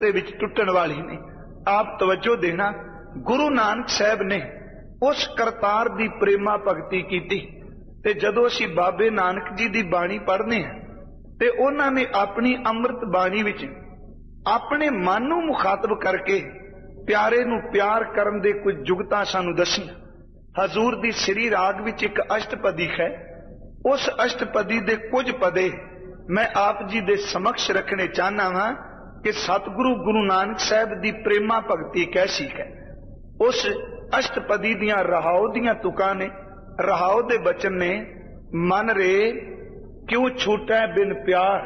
ਦੇ ਵਿੱਚ ਟੁੱਟਣ ਵਾਲੀ ਨਹੀਂ। ਆਪ ਤਵੱਜੋ ਦੇਣਾ, ਗੁਰੂ ਨਾਨਕ ਸਾਹਿਬ ਨੇ ਉਸ ਕਰਤਾਰ ਦੀ ਪ੍ਰੇਮਾ ਭਗਤੀ ਕੀਤੀ। ਤੇ ਜਦੋਂ ਅਸੀਂ ਬਾਬੇ ਨਾਨਕ ਜੀ ਦੀ ਬਾਣੀ ਪੜ੍ਹਦੇ ਹਾਂ ਤੇ ਉਹਨਾਂ ਨੇ ਆਪਣੀ ਅੰਮ੍ਰਿਤ ਬਾਣੀ ਵਿੱਚ ਆਪਣੇ ਮਨ ਨੂੰ ਮੁਖਾਤਬ ਕਰਕੇ ਪਿਆਰੇ ਨੂੰ ਪਿਆਰ ਕਰਨ ਦੇ ਕੁਝ ਜੁਗਤਾਂ ਸਾਨੂੰ ਦੱਸੀਆਂ। ਹਜ਼ੂਰ ਦੀ ਸ੍ਰੀ ਰਾਗ ਵਿੱਚ ਇੱਕ ਅਸ਼ਟਪਦੀ ਹੈ। ਉਸ ਅਸ਼ਟਪਦੀ ਦੇ ਕੁਝ ਪਦੇ ਮੈਂ ਆਪ ਜੀ ਦੇ ਸਮਕਸ਼ ਰੱਖਣੇ ਚਾਹਨਾ ਵਾਂ ਕਿ ਸਤਿਗੁਰੂ ਗੁਰੂ ਨਾਨਕ ਸਾਹਿਬ ਦੀ ਪ੍ਰੇਮਾ ਭਗਤੀ ਕੈਸੀ ਹੈ। ਉਸ ਅਸ਼ਟਪਦੀ ਦੀਆਂ ਰਹਾਉ ਦੀਆਂ ਤੁਕਾਂ ਨੇ, ਰਹਾਉ ਦੇ ਬਚਨ ਨੇ, ਮਨ ਰੇ ਕਿਉਂ ਛੂਟੈ ਬਿਨ ਪਿਆਰ।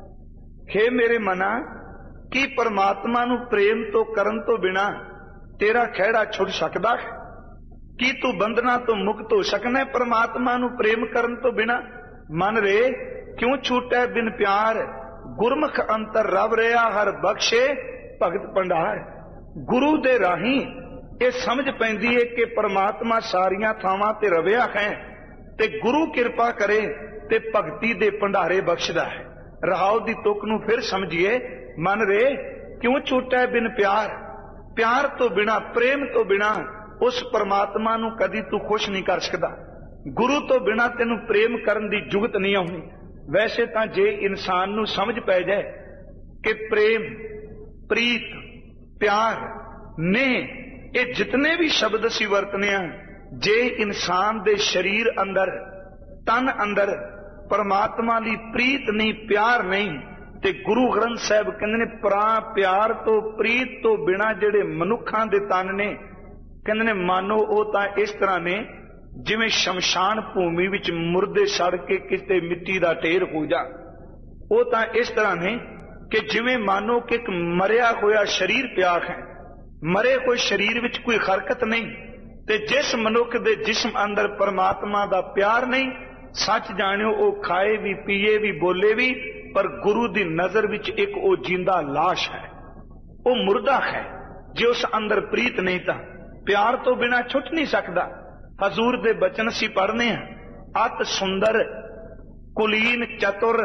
ਹੇ ਮੇਰੇ ਮਨਾ, ਕੀ ਪਰਮਾਤਮਾ ਨੂੰ ਪ੍ਰੇਮ ਤੋਂ ਕਰਨ ਤੋਂ ਬਿਨਾ ਤੇਰਾ ਖਹਿੜਾ ਛੁੱਟ ਸਕਦਾ ਹੈ? ਕੀ ਤੂੰ ਬੰਧਨਾਂ ਤੋਂ ਮੁਕਤ ਹੋ ਸਕਣਾ ਪਰਮਾਤਮਾ ਨੂੰ ਪ੍ਰੇਮ ਕਰਨ ਤੋਂ ਬਿਨਾ? ਮਨ ਰੇ ਕਿਉਂ ਛੂਟੈ ਬਿਨ ਪਿਆਰ। ਗੁਰਮੁਖ ਅੰਤਰ ਰਵ ਰਿਹਾ ਹਰ ਬਖਸ਼ੇ ਭਗਤ ਭੰਡਾਰ। ਗੁਰੂ ਦੇ ਰਾਹੀਂ ਇਹ ਸਮਝ ਪੈਂਦੀ ਹੈ ਕਿ ਪਰਮਾਤਮਾ ਸਾਰੀਆਂ ਥਾਵਾਂ ਤੇ ਰਵਿਆ ਹੈ ਤੇ ਗੁਰੂ ਕਿਰਪਾ ਕਰੇ ਤੇ ਭਗਤੀ ਦੇ ਭੰਡਾਰੇ ਬਖਸ਼ਦਾ ਹੈ। ਰਹਾਉ ਦੀ ਤੁਕ ਨੂੰ ਫਿਰ ਸਮਝੀਏ। ਮਨ ਰੇ ਕਿਉਂ ਛੂਟੈ ਬਿਨ ਪਿਆਰ। ਪਿਆਰ ਤੋਂ ਬਿਨਾ, ਪ੍ਰੇਮ ਤੋਂ ਬਿਨਾ ਉਸ ਪਰਮਾਤਮਾ ਨੂੰ ਕਦੀ ਤੂੰ ਖੁਸ਼ ਨਹੀਂ ਕਰ ਸਕਦਾ। ਗੁਰੂ ਤੋਂ ਬਿਨਾ ਤੈਨੂੰ ਪ੍ਰੇਮ ਕਰਨ ਦੀ ਜੁਗਤ ਨਹੀਂ ਆਉਣੀ। ਵੈਸੇ ਤਾਂ ਜੇ ਇਨਸਾਨ ਨੂੰ ਸਮਝ ਪੈ ਜਾਏ ਕਿ ਪ੍ਰੇਮ, ਪ੍ਰੀਤ, ਪਿਆਰ ਨੇ ਇਹ ਜਿਤਨੇ ਵੀ ਸ਼ਬਦ ਅਸੀਂ ਵਰਤਨੇ ਆ, ਜੇ ਇਨਸਾਨ ਦੇ ਸਰੀਰ ਅੰਦਰ, ਤਨ ਅੰਦਰ ਪਰਮਾਤਮਾ ਦੀ ਪ੍ਰੀਤ ਨਹੀਂ, ਪਿਆਰ ਨਹੀਂ, ਤੇ ਗੁਰੂ ਗ੍ਰੰਥ ਸਾਹਿਬ ਕਹਿੰਦੇ ਨੇ ਪਿਆਰ ਤੋਂ, ਪ੍ਰੀਤ ਤੋਂ ਬਿਨਾ ਜਿਹੜੇ ਮਨੁੱਖਾਂ ਦੇ ਤਨ ਨੇ, ਕਹਿੰਦੇ ਨੇ ਮਾਨੋ ਉਹ ਤਾਂ ਇਸ ਤਰ੍ਹਾਂ ਨੇ ਜਿਵੇਂ ਸ਼ਮਸ਼ਾਨ ਭੂਮੀ ਵਿੱਚ ਮੁਰਦੇ ਸੜ ਕੇ ਕਿਤੇ ਮਿੱਟੀ ਦਾ ਢੇਰ ਹੋ ਜਾ। ਉਹ ਤਾਂ ਇਸ ਤਰ੍ਹਾਂ ਨੇ ਕਿ ਜਿਵੇਂ ਮਾਨੋ ਕਿ ਇੱਕ ਮਰਿਆ ਹੋਇਆ ਸਰੀਰ ਪਿਆ ਹੈ। ਮਰੇ ਹੋਏ ਸਰੀਰ ਵਿੱਚ ਕੋਈ ਹਰਕਤ ਨਹੀਂ। ਤੇ ਜਿਸ ਮਨੁੱਖ ਦੇ ਜਿਸਮ ਅੰਦਰ ਪਰਮਾਤਮਾ ਦਾ ਪਿਆਰ ਨਹੀਂ, ਸੱਚ ਜਾਣਿਓ ਉਹ ਖਾਏ ਵੀ, ਪੀਏ ਵੀ, ਬੋਲੇ ਵੀ, ਪਰ ਗੁਰੂ ਦੀ ਨਜ਼ਰ ਵਿੱਚ ਇੱਕ ਉਹ ਜਿੰਦਾ ਲਾਸ਼ ਹੈ, ਉਹ ਮੁਰਦਾ ਹੈ। ਜੇ ਉਸ ਅੰਦਰ ਪ੍ਰੀਤ ਨਹੀਂ ਤਾਂ ਪਿਆਰ ਤੋਂ ਬਿਨਾ ਛੁੱਟ ਨਹੀਂ ਸਕਦਾ। ਹਜ਼ੂਰ ਦੇ ਬਚਨ ਅਸੀਂ ਪੜ੍ਹਨੇ ਆ। ਅਤ ਸੁੰਦਰ ਕੁਲੀਨ ਚਤੁਰ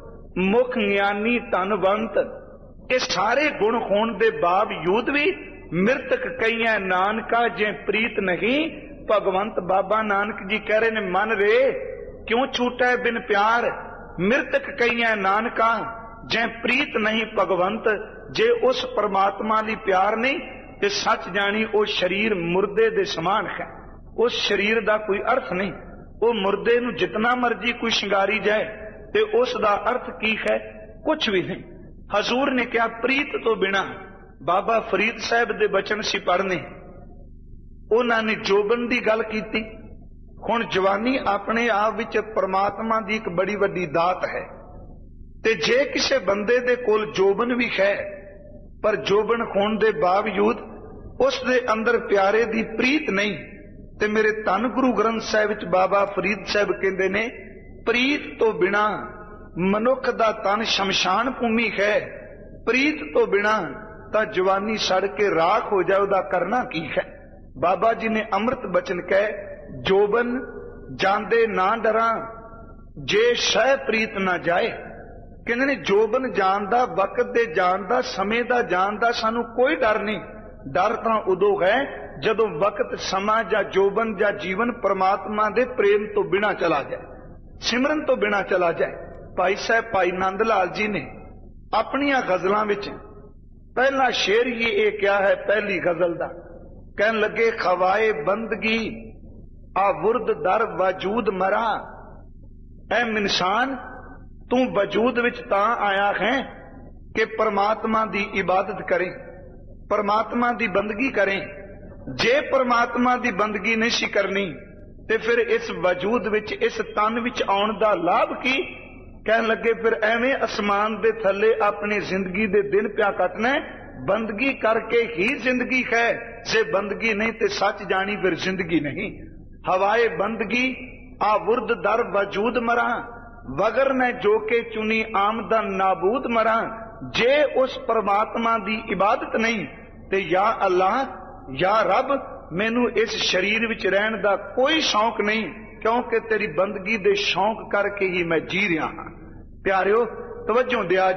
ਮੁਖ ਗਿਆਨੀ ਧਨਵੰਤ। ਇਹ ਸਾਰੇ ਗੁਣ ਹੋਣ ਦੇ ਬਾਵਜੂਦ ਵੀ ਮਿਰਤਕ ਕਈਆਂ ਨਾਨਕਾ ਜੇ ਪ੍ਰੀਤ ਨਹੀਂ। ਭਗਵੰਤ ਬਾਬਾ ਨਾਨਕ ਜੀ ਕਹਿ ਰਹੇ ਨੇ, ਮਨ ਰੇ ਕਿਉਂ ਛੂਟੈ ਬਿਨ ਪਿਆਰ। ਮਿਰਤਕ ਕਈਆਂ ਨਾਨਕਾ ਜੇ ਪ੍ਰੀਤ ਨਹੀਂ ਭਗਵੰਤ। ਜੇ ਉਸ ਪਰਮਾਤਮਾ ਲਈ ਪਿਆਰ ਨਹੀਂ ਤੇ ਸੱਚ ਜਾਣੀ ਉਹ ਸਰੀਰ ਮੁਰਦੇ ਦੇ ਸਮਾਨ ਹੈ। ਉਸ ਸਰੀਰ ਦਾ ਕੋਈ ਅਰਥ ਨਹੀਂ। ਉਹ ਮੁਰਦੇ ਨੂੰ ਜਿਤਨਾ ਮਰਜੀ ਕੋਈ ਸ਼ਿੰਗਾਰੀ ਜਾਏ ਤੇ ਉਸ ਦਾ ਅਰਥ ਕੀ ਹੈ? ਕੁਛ ਵੀ ਨਹੀਂ। ਹਜ਼ੂਰ ਨੇ ਕਿਹਾ ਪ੍ਰੀਤ ਤੋਂ ਬਿਨਾ। ਬਾਬਾ ਫਰੀਦ ਸਾਹਿਬ ਦੇ ਬਚਨ ਸੀ ਪੜ੍ਹਨੇ। ਉਹਨਾਂ ਨੇ ਜੋਬਨ ਦੀ ਗੱਲ ਕੀਤੀ। ਹੁਣ ਜਵਾਨੀ ਆਪਣੇ ਆਪ ਵਿੱਚ ਪਰਮਾਤਮਾ ਦੀ ਇੱਕ ਬੜੀ ਵੱਡੀ ਦਾਤ ਹੈ। ਤੇ ਜੇ ਕਿਸੇ ਬੰਦੇ ਦੇ ਕੋਲ ਜੋਬਨ ਵੀ ਹੈ, ਪਰ ਜੋਬਨ ਹੋਣ ਦੇ ਬਾਵਜੂਦ ਉਸ ਦੇ ਅੰਦਰ ਪਿਆਰੇ ਦੀ ਪ੍ਰੀਤ ਨਹੀਂ, ਤੇ ਮੇਰੇ ਧੰਨ ਗੁਰੂ ਗ੍ਰੰਥ ਸਾਹਿਬ ਵਿੱਚ ਬਾਬਾ ਫਰੀਦ ਸਾਹਿਬ ਕਹਿੰਦੇ ਨੇ, ਪ੍ਰੀਤ ਤੋਂ ਬਿਨਾ ਮਨੁੱਖ ਦਾ ਤਨ ਸ਼ਮਸ਼ਾਨ ਭੂਮੀ ਹੈ। ਪ੍ਰੀਤ ਤੋਂ ਬਿਨਾ ਤਾਂ ਜਵਾਨੀ ਸੜ ਕੇ ਰਾਖ ਹੋ ਜਾਏ, ਉਹਦਾ ਕਰਨਾ ਕੀ ਹੈ? ਬਾਬਾ ਜੀ ਨੇ ਅੰਮ੍ਰਿਤ ਬਚਨ ਕਹੇ, ਜੋਬਨ ਜਾਂਦੇ ਨਾ ਡਰਾਂ ਜੇ ਸ਼ਹਿ ਪ੍ਰੀਤ ਨਾ ਜਾਏ। ਕਹਿੰਦੇ ਨੇ ਜੋਬਨ ਜਾਣ ਦਾ, ਵਕਤ ਦੇ ਜਾਣ ਦਾ, ਸਮੇਂ ਦਾ ਜਾਣ ਦਾ ਸਾਨੂੰ ਕੋਈ ਡਰ ਨਹੀਂ। ਡਰ ਤਾਂ ਉਦੋਂ ਹੈ ਜਦੋਂ ਵਕਤ, ਸਮਾਂ ਜਾਂ ਜੋਬਨ ਜਾਂ ਜੀਵਨ ਪਰਮਾਤਮਾ ਦੇ ਪ੍ਰੇਮ ਤੋਂ ਬਿਨਾ ਚਲਾ ਜਾਏ, ਸਿਮਰਨ ਤੋਂ ਬਿਨਾ ਚਲਾ ਜਾਏ। ਭਾਈ ਸਾਹਿਬ ਭਾਈ ਨੰਦ ਲਾਲ ਜੀ ਨੇ ਆਪਣੀਆਂ ਗਜ਼ਲਾਂ ਵਿੱਚ ਪਹਿਲਾ ਸ਼ੇਰ ਹੀ ਇਹ ਕਿਹਾ ਹੈ, ਪਹਿਲੀ ਗਜ਼ਲ ਦਾ। ਕਹਿਣ ਲੱਗੇ, ਖਵਾਏ ਬੰਦਗੀ ਆ ਵੁਰਦ ਦਰ ਵਜੂਦ ਮਰਾ। ਐ ਇਨਸਾਨ, ਤੂੰ ਵਜੂਦ ਵਿੱਚ ਤਾਂ ਆਇਆ ਹੈ ਕਿ ਪਰਮਾਤਮਾ ਦੀ ਇਬਾਦਤ ਕਰੇ, ਪਰਮਾਤਮਾ ਦੀ ਬੰਦਗੀ ਕਰੇ। ਜੇ ਪਰਮਾਤਮਾ ਦੀ ਬੰਦਗੀ ਨਹੀਂ ਸੀ ਕਰਨੀ ਤੇ ਫਿਰ ਇਸ ਵਜੂਦ ਵਿੱਚ, ਇਸ ਤਨ ਵਿੱਚ ਆਉਣ ਦਾ ਲਾਭ ਕੀ? ਕਹਿਣ ਲੱਗੇ, ਫਿਰ ਐਵੇਂ ਅਸਮਾਨ ਦੇ ਥੱਲੇ ਆਪਣੀ ਜ਼ਿੰਦਗੀ ਦੇ ਦਿਨ ਪਿਆ ਕੱਟਣਾ। ਬੰਦਗੀ ਕਰਕੇ ਹੀ ਜ਼ਿੰਦਗੀ ਹੈ। ਜੇ ਬੰਦਗੀ ਨਹੀਂ ਤੇ ਸੱਚ ਜਾਣੀ ਫਿਰ ਜ਼ਿੰਦਗੀ ਨਹੀਂ। ਹਵਾਏ ਬੰਦਗੀ ਆ ਵੁਰਦ ਦਰ ਵਜੂਦ ਮਰਾਂ। ਵਗਰ ਮੈਂ ਜੋ ਕੇ ਚੁਨੀ ਆਮਦਨ ਨਾਬੂਦ ਮਰਾਂ। ਜੇ ਉਸ ਪਰਮਾਤਮਾ ਦੀ ਇਬਾਦਤ ਨਹੀਂ ਤੇ ਯਾ ਅੱਲਾਹ, ਯਾ ਰੱਬ, ਮੈਨੂੰ ਇਸ ਸਰੀਰ ਵਿੱਚ ਰਹਿਣ ਦਾ ਕੋਈ ਸ਼ੌਂਕ ਨਹੀਂ, ਕਿਉਂਕਿ ਤੇਰੀ ਬੰਦਗੀ ਦੇ ਸ਼ੌਂਕ ਕਰਕੇ ਹੀ ਮੈਂ ਜੀ ਰਿਹਾ ਹਾਂ। ਪਿਆਰਿਓ, ਤਵੱਜੋ ਦਿਆ ਜੀ।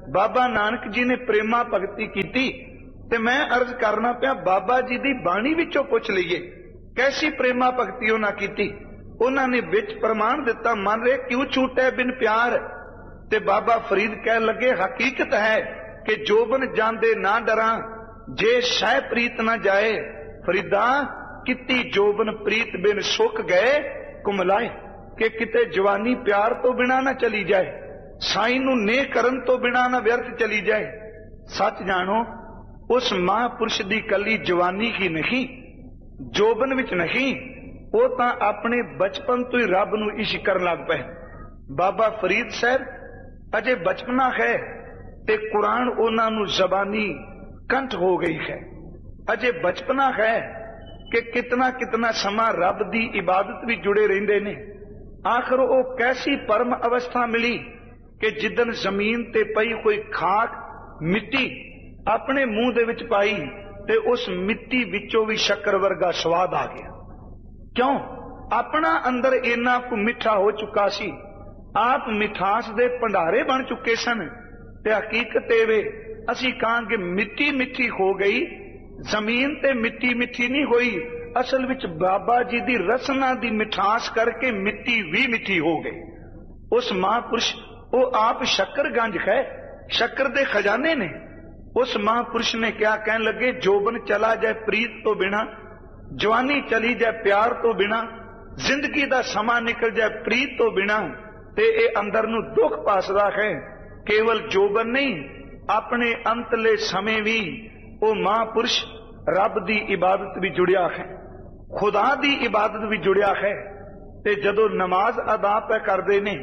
बाबा नानक जी ने प्रेमा भगती की। ते मैं अर्ज करना पिया बाबा जी दी बाणी विचों पुछ लईए कैसी प्रेमा भगती उन्हां कीती। उन्हां ने विच प्रमाण दिता, मन रे क्यों छूटे बिन प्यार। ते बाबा फरीद कह लगे हकीकत है कि जोबन जांदे ना डरा, जे शह प्रीत ना जाए। फरीदा किती जोबन प्रीत बिन सुख गए कुमलाए, कि किते जवानी प्यार तो बिना ना चली जाए, साई नूं नेह करन तो बिना ना व्यर्थ चली जाए। सच जानो उस महापुरुष दी कली जवानी ही नहीं, जोबन विच नहीं, वो तां अपने बचपन तो ही रब नूं इश्क करन लग पए। बाबा फरीद साहब अजे बचपना है ते कुरान उन्हां नूं जबानी कंठ हो गई है। अजे बचपना है कि कितना कितना समा रब दी इबादत भी जुड़े रहिंदे ने। आखिर वो कैसी परम अवस्था मिली कि जिदन जमीन ते पई कोई खाक मिट्टी अपने मुंह दे विच पाई ते उस मिट्टी विचों भी शक्कर वर्गा स्वाद आ गया। क्यों? अपना अंदर इन्ना को मिठा हो चुका सी, आप मिठास दे भंडारे बन चुके सन। ते हकीकत वे असी कहांगे मिट्टी मिठी हो गई, जमीन ते मिट्टी मिठी नहीं हुई, असल विच बाबा जी दी रसना दी मिठास करके मिट्टी भी मिठी हो गई। उस महापुरुष वो आप शक्करगंज है, शक्कर दे खजाने ने। उस महापुरुष ने क्या कहन लगे, जोबन चला जाए प्रीत तो बिना, जवानी चली जाए प्यार तो बिना, जिंदगी दा समा निकल जाए प्रीत तो बिना, ते ए अंदर नू दुख पासदा है। केवल जोबन नहीं, अपने अंतले समय भी वो महापुरुष रब दी इबादत भी जुड़िया है, खुदा दी इबादत भी जुड़िया है। ते जदों नमाज अदा पे करदे ने,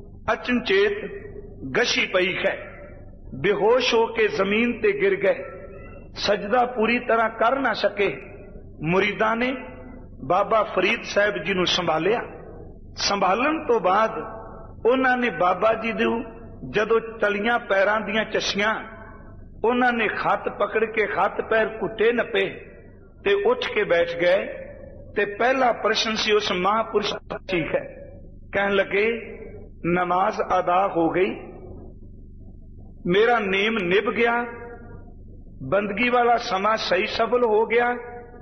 अचनचेत गशी पई है, बेहोश होके जमीन ते गिर गए, सजदा पूरी तरह कर ना सके। मुरीदा ने बाबा फरीद साहब जी नूं संभालिया। संभालन तो बाद उन्होंने बाबा जी दू जदों तलियां पैरां दियां चस्सियां, उन्होंने खत पकड़ के खत पैर घुटे नपे ते उठ के बैठ गए। ते पहला प्रश्न सी उस महापुरुष ठीक है, कहन लगे नमाज अदा हो गई, मेरा नेम निभ गया, बंदगी वाला समा सही सफल हो गया।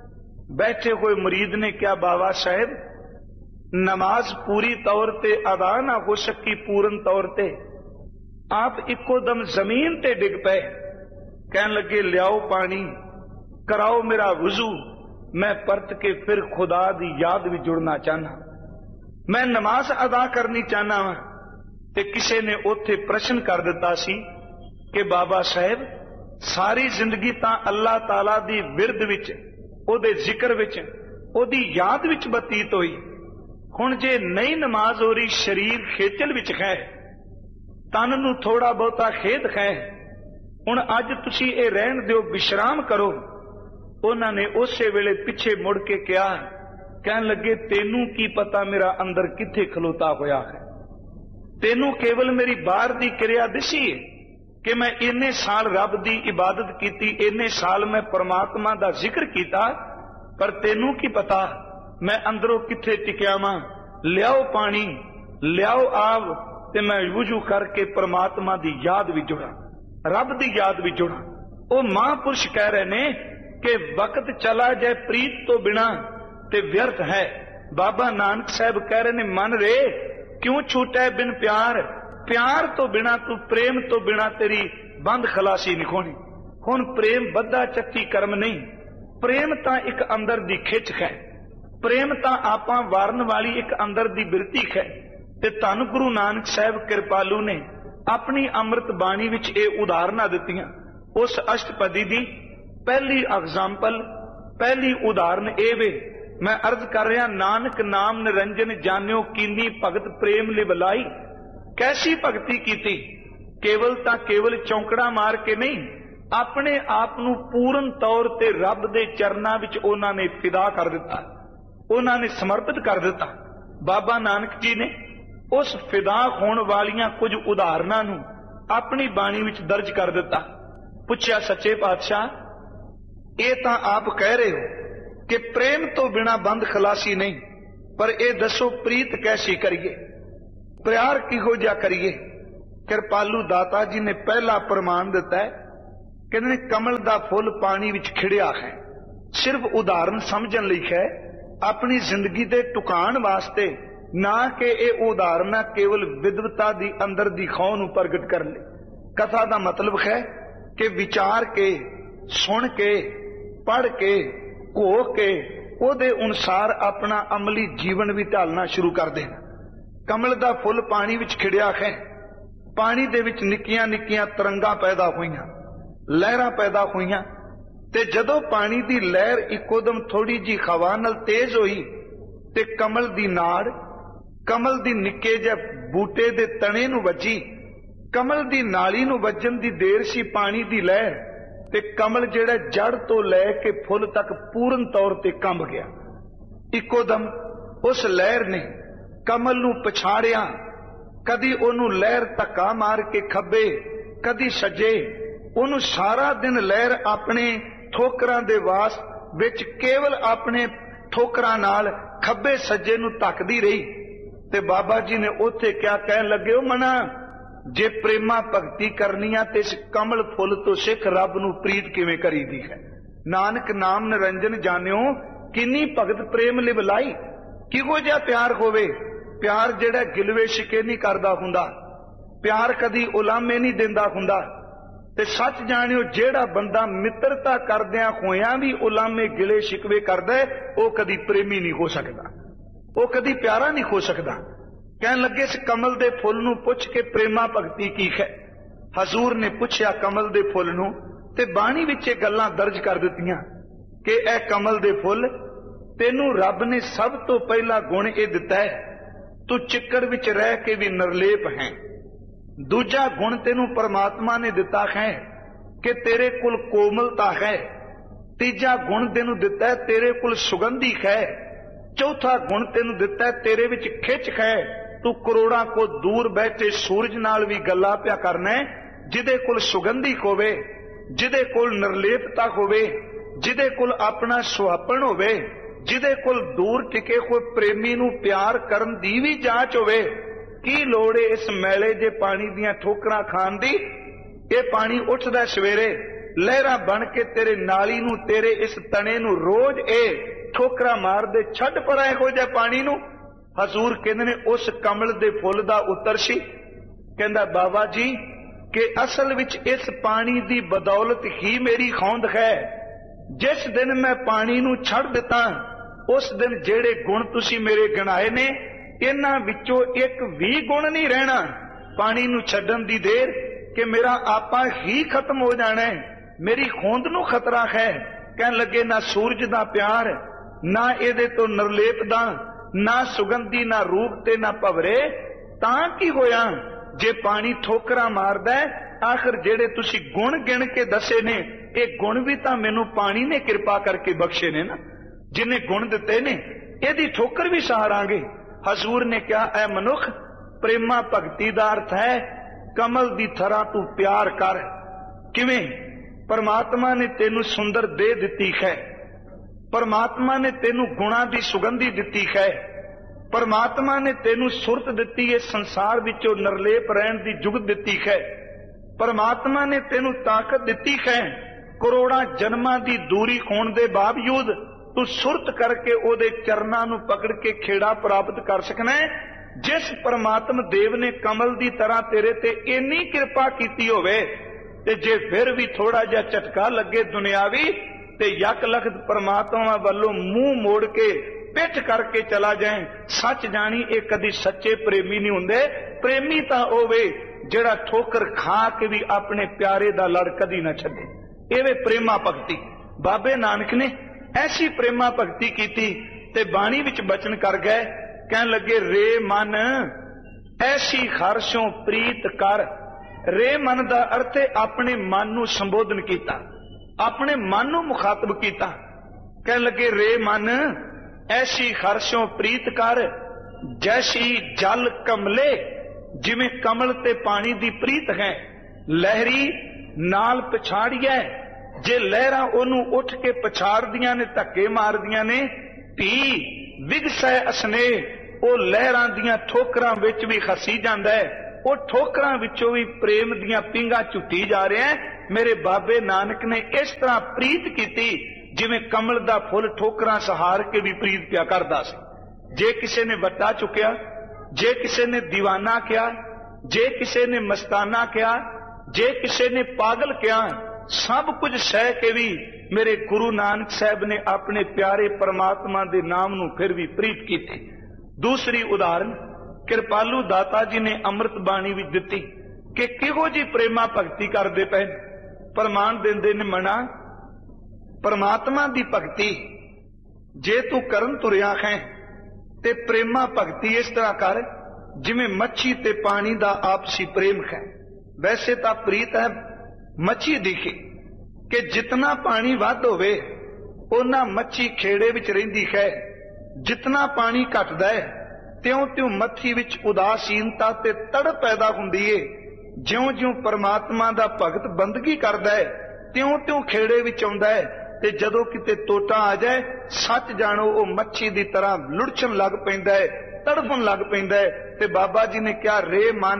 बैठे हुए मुरीद ने क्या, बाबा साहब नमाज पूरी तौर ते अदा ना हो सकी पूर्ण तौर ते, आप इको दम जमीन ते डिग पे। कहन लगे लियाओ पानी, कराओ मेरा वुजू, मैं परत के फिर खुदा दी याद भी जुड़ना चाहना, मैं नमाज अदा करनी चाहना वा। ते किसी ने उथे प्रश्न कर दिता सी कि बाबा साहब सारी जिंदगी तां अल्लाह ताला दी विरद विच, ओदे जिक्र विच, ओदी याद विच बतीत होई, हुण जे नई नमाज हो रही, शरीर खेचल विच है, तन नूं थोड़ा बहुता खेद है, हुण अज तुसीं इह रहण दिओ, विश्राम करो। उन्होंने उसे वेले पिछे मुड़ के कहा, कहन लगे तेनू की पता मेरा अंदर किथे खलोता होया है, तेनू केवल मेरी बाहर दी क्रिया दिसी है कि मैं इन्ने साल रब दी इबादत की, इन्ने साल मैं परमात्मा दा जिक्र किया, पर तेनू की पता मैं अंदरों किथे टिकिया वां। लियाओ पानी, लियाओ आव, ते मैं वुजू करके परमात्मा दी याद भी जुड़ा, रब दी याद भी जुड़ा। वो महापुरुष कह रहे ने कि वक्त चला जाए प्रीत तो बिना ते व्यर्थ है। बाबा नानक साहब कह रहे ने मन रे क्यों छूटे बिन प्यार, प्यार तो बिना तू, प्रेम तो बिना तेरी बंद खलासी नहीं होनी। हुण प्रेम बद्धा चक्की कर्म नहीं, प्रेम तां एक अंदर दी खिच है, प्रेम तां आपां वारन वाली एक अंदर दी बिरती है। ते धन गुरु नानक साहब कृपालू ने अपनी अमृत बाणी विच ये उदाहरणां दित्तियां। उस अष्टपदी दी पहली एग्जाम्पल, पहली उदाहरण ए वे, मैं अर्ज कर रहा, नानक नाम निरंजन जानियो कीनी भगत प्रेम लिवलाई। कैसी भगती की, केवल तां केवल चौंकड़ा मार के नहीं, अपने आप नूं पूर्ण तौर ते रब दे चरनां विच उन्हां ने फिदा कर दिता, उन्हां ने समर्पित कर दिता। बाबा नानक जी ने उस फिदा होने वालियां कुछ उदाहरणां नूं अपनी बाणी विच दर्ज कर दिता। पुछया सच्चे पातशाह, ये तां आप कह रहे हो कि प्रेम तो बिना बंद खलासी नहीं, पर यह दसो प्रीत कैसी करिए, प्यार किहो जा करिए, कृपालू दाता जी ने पहला प्रमाण दिता है, कहते ने कमल दा फुल पानी विच खिड़िया है। सिर्फ उदाहरण समझण लई है, अपनी जिंदगी दे टुकाण वास्ते ना कि यह उदाहरण केवल विद्वता दी अंदर दी खौह नूं प्रगट कर ले। कथा दा मतलब है कि विचार के, सुन के, पढ़ के, घो के ਉਹਦੇ ਅਨੁਸਾਰ अपना अमली जीवन भी ढालना शुरू कर देना। कमल दा फुल पानी विच खिड़िया है, पानी दे विच निक्कियां निक्कियां तरंगां पैदा होईयां, लहरां पैदा होईयां, ते जदों पानी दी लहर इकोदम थोड़ी जी हवा नाल तेज होई ते कमल दी नाड़, कमल दी निक्के जिहे बूटे दे तणे नूं वजी, कमल दी नाली नूं वजन दी देर सी पानी दी लहर ते कमल जिहड़ा जड़ तो लैके फुल तक पूर्ण तौर ते कंब गया। इकोदम उस लहर ने कमल नूं पछाड़िया, कदी ओनू लहर धक्का मार के खब्बे, कदी सज्जे, ओनू सारा दिन लहर अपने ठोकरां दे वास विच केवल अपने ठोकरां नाल खब्बे सज्जे नूं धक्कदी रही। ते बाबा जी ने उत्थे क्या कहन लगे, ओ मना जे प्रेमा भगती करनी आ ते इस कमल फुल तो सिख रब नूं प्रीत किवें करीदी है। नानक नाम निरंजन जानियो किन्नी भगत प्रेम लिवलाई। किहो जिहा प्यार होवे, प्यार जिहड़ा गिलवे शिके नहीं करदा हुंदा, प्यार कदी उलामे नहीं दिंदा हुंदा। ते सच जानियो जिहड़ा बंदा मित्रता करदियां होइयां भी उलामे गिले शिकवे करदा है, वो कदी प्रेमी नहीं हो सकदा, वो कदी प्यारा नहीं हो सकदा। कहन लगे इस कमल दे फुल नूं पुछ के प्रेमा भगती की है। हजूर ने पुछया कमल दे फुल नूं ते बाणी विच गल्लां दर्ज कर दित्तियां कि ए कमल दे फुल, तेनू रब ने सब तो पहला गुण ये दिता है, तू चिक्कड़ विच रह के भी निर्लेप है। दूजा गुण तेनू परमात्मा ने दिता है कि तेरे कुल कोमलता है। तीजा गुण तेनू दिता है तेरे कुल सुगंधी है। चौथा गुण तेनू दिता है तेरे विच खिच है। तू करोड़ां को दूर बैठे सूरज नाल भी गल्लां पिया करना है, जिदे कुल सुगंधी होवे, जिदे कुल निर्लेपता होवे, जिदे कुल अपना सुहापन होवे, जिदे कुल दूर टिके हुए प्रेमी नूं प्यार करन दी भी जांच होवे। की लोड़ है इस मैले जे पानी दियां ठोकरां खान दी? ये पानी उठदा सवेरे लहरां बन के तेरे नाली नूं, तेरे इस तने नूं रोज ए ठोकरा मार दे, छड्ड पर इहो जिहे पानी नूं। हजूर कहंदे ने उस कमल दे फुल दा उत्तर सी, कहंदा बाबा जी कि असल विच इस पानी दी बदौलत ही मेरी खौंद है। जिस दिन मैं पानी नूं छड़ दिता, उस दिन जेड़े गुण तुसी मेरे गिनाए ने, इन्हां विचों एक भी गुण नहीं रहना। पानी नूं छड्डण दी देर कि मेरा आपा ही खत्म हो जाना है, मेरी खोंद नूं खतरा है। कहन लगे ना सूरज दा प्यार, ना इहदे तो निर्लेप दा, ना सुगंधी, ना रूप ते ना भवरे। तां की होया जे पानी ठोकरा मारदा है? आखिर जेड़े तुसी गुण गिण के दसे ने, ये गुण भी तां मैनू पानी ने कृपा करके बख्शे ने ना, जिन्हें गुण दिते ने, इहदी ठोकर भी सहारांगे। हजूर ने क्या ऐ मनुख, प्रेमा भगती दा अर्थ है कमल दी थरा तू प्यार कर। किवें? परमात्मा ने तेनू सुंदर दे दिती है, परमात्मा ने तेनू गुणा दी सुगंधी दिती है, परमात्मा ने तेनू सुरत दिती है, संसार विचों निर्लेप रहन दी जुगत दिती है, परमात्मा ने तेनू ताकत दिती है। करोड़ां जन्मां दी दूरी होण दे बावजूद तू सुरत करके ओदे चरनां नू पकड़ के खेड़ा प्राप्त कर सकना है। जिस परमात्मा देव ने कमल दी तरह तेरे ते इन्नी कृपा कीती होवे, ते जे फिर भी थोड़ा जिहा झटका लगे दुनियावी, ते यक लखत परमात्मा वालों मुंह मोड़ के पिठ करके चला जाए, सच जानी ये कदी सच्चे प्रेमी नहीं हुंदे। प्रेमी तां होवे जिहड़ा ठोकर खा के भी अपने प्यारे दा लड़ कदी ना छड्डे। एवे प्रेमा भगती। बाबे नानक ने ऐसी प्रेमा भगती कीती ते बाणी विच बचन कर गए, कहन लगे रे मन ऐसी खारशों प्रीत कर। रे मन दा अर्थ है अपने मन नू संबोधन कीता, अपने मन नू मुखातब कीता। कहन लगे रे मन ऐसी खारशों प्रीत कर, जैसी जल कमले, जिवें कमल ते पानी दी प्रीत है। लहरी नाल पछाड़िए, जे लहरां ओनू उठ के पछाड़दियां ने, धक्के मारदियां ने, धी विगसै असने, ओ लहरां दियां ठोकरां विच भी खसी जांदा है, ਉਹ ਠੋਕਰਾਂ ਵਿੱਚੋਂ ਵੀ ਪ੍ਰੇਮ ਦੀਆਂ ਪਿੰਗਾਂ ਝੁੱਟੀ ਜਾ ਰਿਹਾ ਹੈ। ਮੇਰੇ ਬਾਬੇ ਨਾਨਕ ਨੇ ਇਸ ਤਰ੍ਹਾਂ ਪ੍ਰੀਤ ਕੀਤੀ ਜਿਵੇਂ ਕਮਲ ਦਾ ਫੁੱਲ ਠੋਕਰਾਂ ਸਹਾਰ ਕੇ ਵੀ ਪ੍ਰੀਤ ਪਿਆ ਕਰਦਾ ਸੀ। ਜੇ ਕਿਸੇ ਨੇ ਵੱਟਾ ਚੁੱਕਿਆ, ਜੇ ਕਿਸੇ ਨੇ ਦੀਵਾਨਾ ਕਿਹਾ, ਜੇ ਕਿਸੇ ਨੇ ਮਸਤਾਨਾ ਕਿਹਾ, ਜੇ ਕਿਸੇ ਨੇ ਪਾਗਲ ਕਿਹਾ, ਸਭ ਕੁਝ ਸਹਿ ਕੇ ਵੀ ਮੇਰੇ ਗੁਰੂ ਨਾਨਕ ਸਾਹਿਬ ਨੇ ਆਪਣੇ ਪਿਆਰੇ ਪਰਮਾਤਮਾ ਦੇ ਨਾਮ ਨੂੰ ਫਿਰ ਵੀ ਪ੍ਰੀਤ ਕੀਤੀ। ਦੂਸਰੀ ਉਦਾਹਰਨ ਕਿਰਪਾਲੂ ਦਾਤਾ ਜੀ ਨੇ ਅੰਮ੍ਰਿਤ ਬਾਣੀ ਵਿੱਚ ਦਿੱਤੀ ਕਿ ਕਿਹੋ ਜੀ ਪ੍ਰੇਮਾ ਭਗਤੀ ਕਰਦੇ ਪਏ। ਪ੍ਰਮਾਣ ਦਿੰਦੇ ਨੇ ਮਨਾ ਪਰਮਾਤਮਾ ਦੀ ਭਗਤੀ ਜੇ ਤੂੰ ਕਰਨ ਤੁਰਿਆ ਹੈ ਤੇ ਪ੍ਰੇਮਾ ਭਗਤੀ ਇਸ ਤਰ੍ਹਾਂ ਕਰ ਜਿਵੇਂ ਮੱਛੀ ਤੇ ਪਾਣੀ ਦਾ ਆਪਸੀ ਪ੍ਰੇਮ ਹੈ। ਵੈਸੇ ਤਾਂ ਪ੍ਰੀਤ ਹੈ ਮੱਛੀ ਦੀ ਕਿ ਜਿਤਨਾ ਪਾਣੀ ਵੱਧ ਹੋਵੇ ਉਹਨਾਂ ਮੱਛੀ ਖੇੜੇ ਵਿੱਚ ਰਹਿੰਦੀ ਹੈ, ਜਿਤਨਾ ਪਾਣੀ ਘਟਦਾ ਹੈ ਤਿਉਂ-ਤਿਉਂ ਮੱਛੀ ਵਿੱਚ ਉਦਾਸੀਨਤਾ ਤੇ ਤੜ ਪੈਦਾ ਹੁੰਦੀ ਏ। ਜਿਉਂ-ਜਿਉਂ ਪਰਮਾਤਮਾ ਦਾ ਭਗਤ ਬੰਦਗੀ ਕਰਦਾ ਹੈ ਤਿਉਂ-ਤਿਉਂ ਖੇੜੇ ਵਿੱਚ ਆਉਂਦਾ ਹੈ ਤੇ ਜਦੋਂ ਕਿਤੇ ਟੋਟਾ ਆ ਜਾਏ ਸੱਚ ਜਾਣੋ ਉਹ ਮੱਛੀ ਦੀ ਤਰ੍ਹਾਂ ਲੁੜਛਣ ਲੱਗ ਪੈਂਦਾ ਹੈ, ਤੜਫਣ ਲੱਗ ਪੈਂਦਾ ਹੈ। ਤੇ ਬਾਬਾ ਜੀ ਨੇ ਕਿਹਾ ਰੇ ਮਨ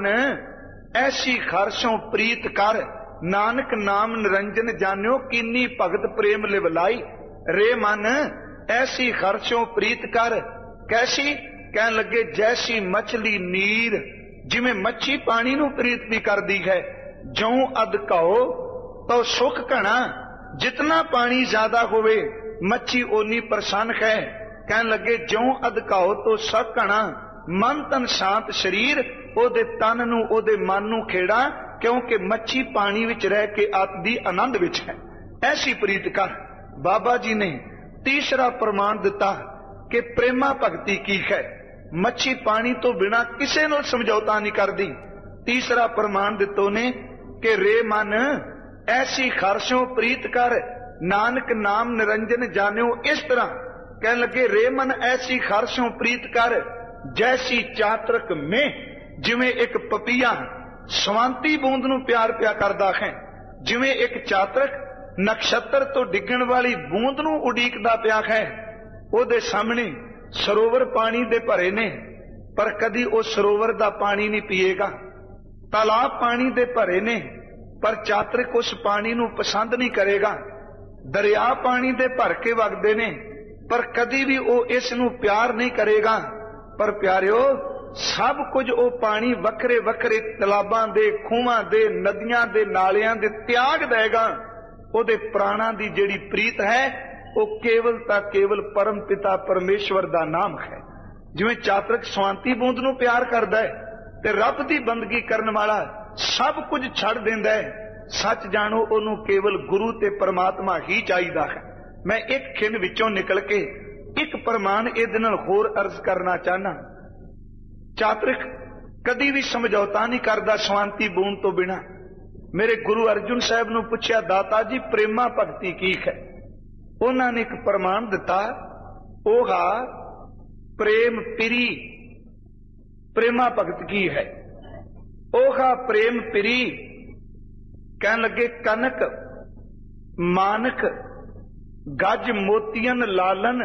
ਐਸੀ ਖਾਰਸ਼ੋਂ ਪ੍ਰੀਤ ਕਰ, ਨਾਨਕ ਨਾਮ ਨਿਰੰਜਨ ਜਾਣਿਓ ਕੀਨੀ ਭਗਤ ਪ੍ਰੇਮ ਲਿਵਲਾਈ। ਰੇ ਮਨ ਐਸੀ ਖਾਰਸ਼ੋਂ ਪ੍ਰੀਤ ਕਰ, ਕੈਸੀ? ਕਹਿਣ ਲੱਗੇ ਜੈਸੀ ਮਛਲੀ ਨੀਰ, ਜਿਵੇਂ ਮੱਛੀ ਪਾਣੀ ਨੂੰ ਪ੍ਰੀਤ ਵੀ ਕਰਦੀ ਹੈ। ਜਉ ਅਧ ਘਾਓ ਤੋ ਸੁਖ ਘਣਾ, ਜਿਤਨਾ ਪਾਣੀ ਜ਼ਿਆਦਾ ਹੋਵੇ ਮੱਛੀ ਓਨੀ ਪ੍ਰਸੰਨ ਹੈ। ਕਹਿਣ ਲੱਗੇ ਜਉ ਅਧ ਘਾਓ ਤੋ ਸੁਖ ਘਣਾ, ਮਨ ਤਨ ਸ਼ਾਂਤ ਸਰੀਰ, ਉਹਦੇ ਤਨ ਨੂੰ ਉਹਦੇ ਮਨ ਨੂੰ ਖੇੜਾ, ਕਿਉਂਕਿ ਮੱਛੀ ਪਾਣੀ ਵਿੱਚ ਰਹਿ ਕੇ ਆਤਦੀ ਆਨੰਦ ਵਿੱਚ ਹੈ। ਐਸੀ ਪ੍ਰੀਤ ਕਰ। ਬਾਬਾ ਜੀ ਨੇ ਤੀਸਰਾ ਪ੍ਰਮਾਣ ਦਿੱਤਾ ਕਿ ਪ੍ਰੇਮਾ ਭਗਤੀ ਕੀ ਹੈ। ਮੱਛੀ ਪਾਣੀ ਤੋਂ ਬਿਨਾ ਕਿਸੇ ਨਾਲ ਸਮਝੌਤਾ ਨਹੀਂ ਕਰਦੀ। ਤੀਸਰਾ ਪ੍ਰਮਾਣ ਦਿੱਤੋ ਨੇ ਕਿ ਰੇ ਮਨ ਐਸੀ ਖਾਰਸ਼ੋਂ ਪ੍ਰੀਤ ਕਰ, ਨਾਨਕ ਨਾਮ ਨਿਰੰਜਨ ਜਾਣਿਓ। ਇਸ ਤਰ੍ਹਾਂ ਕਹਿਣ ਲੱਗੇ ਰੇ ਮਨ ਐਸੀ ਖਾਰਸ਼ੋਂ ਪ੍ਰੀਤ ਕਰ ਜੈਸੀ ਚਾਤਰਕ ਮੇਂ, ਜਿਵੇਂ ਇੱਕ ਪਪੀਆ ਸਵਾਂਤੀ ਬੂੰਦ ਨੂੰ ਪਿਆਰ ਪਿਆ ਕਰਦਾ ਹੈ, ਜਿਵੇਂ ਇੱਕ ਚਾਤਰਕ ਨਕਸ਼ਤਰ ਤੋਂ ਡਿੱਗਣ ਵਾਲੀ ਬੂੰਦ ਨੂੰ ਉਡੀਕਦਾ ਪਿਆ ਹੈ। ਉਹਦੇ ਸਾਹਮਣੇ ਸਰੋਵਰ ਪਾਣੀ ਦੇ ਭਰੇ ਨੇ ਪਰ ਕਦੀ ਉਹ ਸਰੋਵਰ ਦਾ ਪਾਣੀ ਨਹੀਂ ਪੀਏਗਾ। ਤਾਲਾਬ ਪਾਣੀ ਦੇ ਭਰੇ ਨੇ ਪਰ ਚਾਤਰਿਕ ਉਸ ਪਾਣੀ ਨੂੰ ਪਸੰਦ ਨਹੀਂ ਕਰੇਗਾ। ਦਰਿਆ ਪਾਣੀ ਦੇ ਭਰ ਕੇ ਵਗਦੇ ਨੇ ਪਰ ਕਦੀ ਵੀ ਉਹ ਇਸ ਨੂੰ ਪਿਆਰ ਨਹੀਂ ਕਰੇਗਾ। ਪਰ ਪਿਆਰਿਓ ਸਭ ਕੁਝ ਉਹ ਪਾਣੀ ਵੱਖਰੇ ਵੱਖਰੇ ਤਲਾਬਾਂ ਦੇ, ਖੂਹਾਂ ਦੇ, ਨਦੀਆਂ ਦੇ, ਨਾਲਿਆਂ ਦੇ ਤਿਆਗ ਦੇਗਾ। ਉਹਦੇ ਪ੍ਰਾਣਾਂ ਦੀ ਜਿਹੜੀ ਪ੍ਰੀਤ ਹੈ ਉਹ ਕੇਵਲ ਤਾਂ ਕੇਵਲ ਪਰਮ ਪਿਤਾ ਪਰਮੇਸ਼ਵਰ ਦਾ ਨਾਮ ਹੈ। ਜਿਵੇਂ ਚਾਤਰਕ ਸਵਾਂਤੀ ਬੂੰਦ ਨੂੰ ਪਿਆਰ ਕਰਦਾ ਹੈ ਤੇ ਰੱਬ ਦੀ ਬੰਦਗੀ ਕਰਨ ਵਾਲਾ ਸਭ ਕੁਝ ਛੱਡ ਦਿੰਦਾ ਹੈ। ਸੱਚ ਜਾਣੋ ਉਹਨੂੰ ਕੇਵਲ ਗੁਰੂ ਤੇ ਪਰਮਾਤਮਾ ਹੀ ਚਾਹੀਦਾ ਹੈ। ਮੈਂ ਇੱਕ ਖਿੰਡ ਵਿੱਚੋਂ ਨਿਕਲ ਕੇ ਇੱਕ ਪ੍ਰਮਾਣ ਇਹਦੇ ਨਾਲ ਹੋਰ ਅਰਜ਼ ਕਰਨਾ ਚਾਹਨਾ। ਚਾਤਰਿਕ ਕਦੀ ਵੀ ਸਮਝੌਤਾ ਨਹੀਂ ਕਰਦਾ ਸਵਾਂਤੀ ਬੂੰਦ ਤੋਂ ਬਿਨਾ। ਮੇਰੇ ਗੁਰੂ ਅਰਜੁਨ ਸਾਹਿਬ ਨੂੰ ਪੁੱਛਿਆ ਦਾਤਾ ਜੀ ਪ੍ਰੇਮਾ ਭਗਤੀ ਕੀ ਹੈ? ਉਹਨਾਂ ਨੇ ਇੱਕ ਪ੍ਰਮਾਣ ਦਿੱਤਾ, ਉਹਾ ਪ੍ਰੇਮ ਪਿਰੀ। ਪ੍ਰੇਮਾ ਭਗਤ ਕੀ ਹੈ? ਉਹਾ ਪ੍ਰੇਮ ਪਿਰੀ। ਕਹਿਣ ਲੱਗੇ ਕਨਕ ਮਾਨਕ ਗੱਜ ਮੋਤੀਅਨ ਲਾਲਨ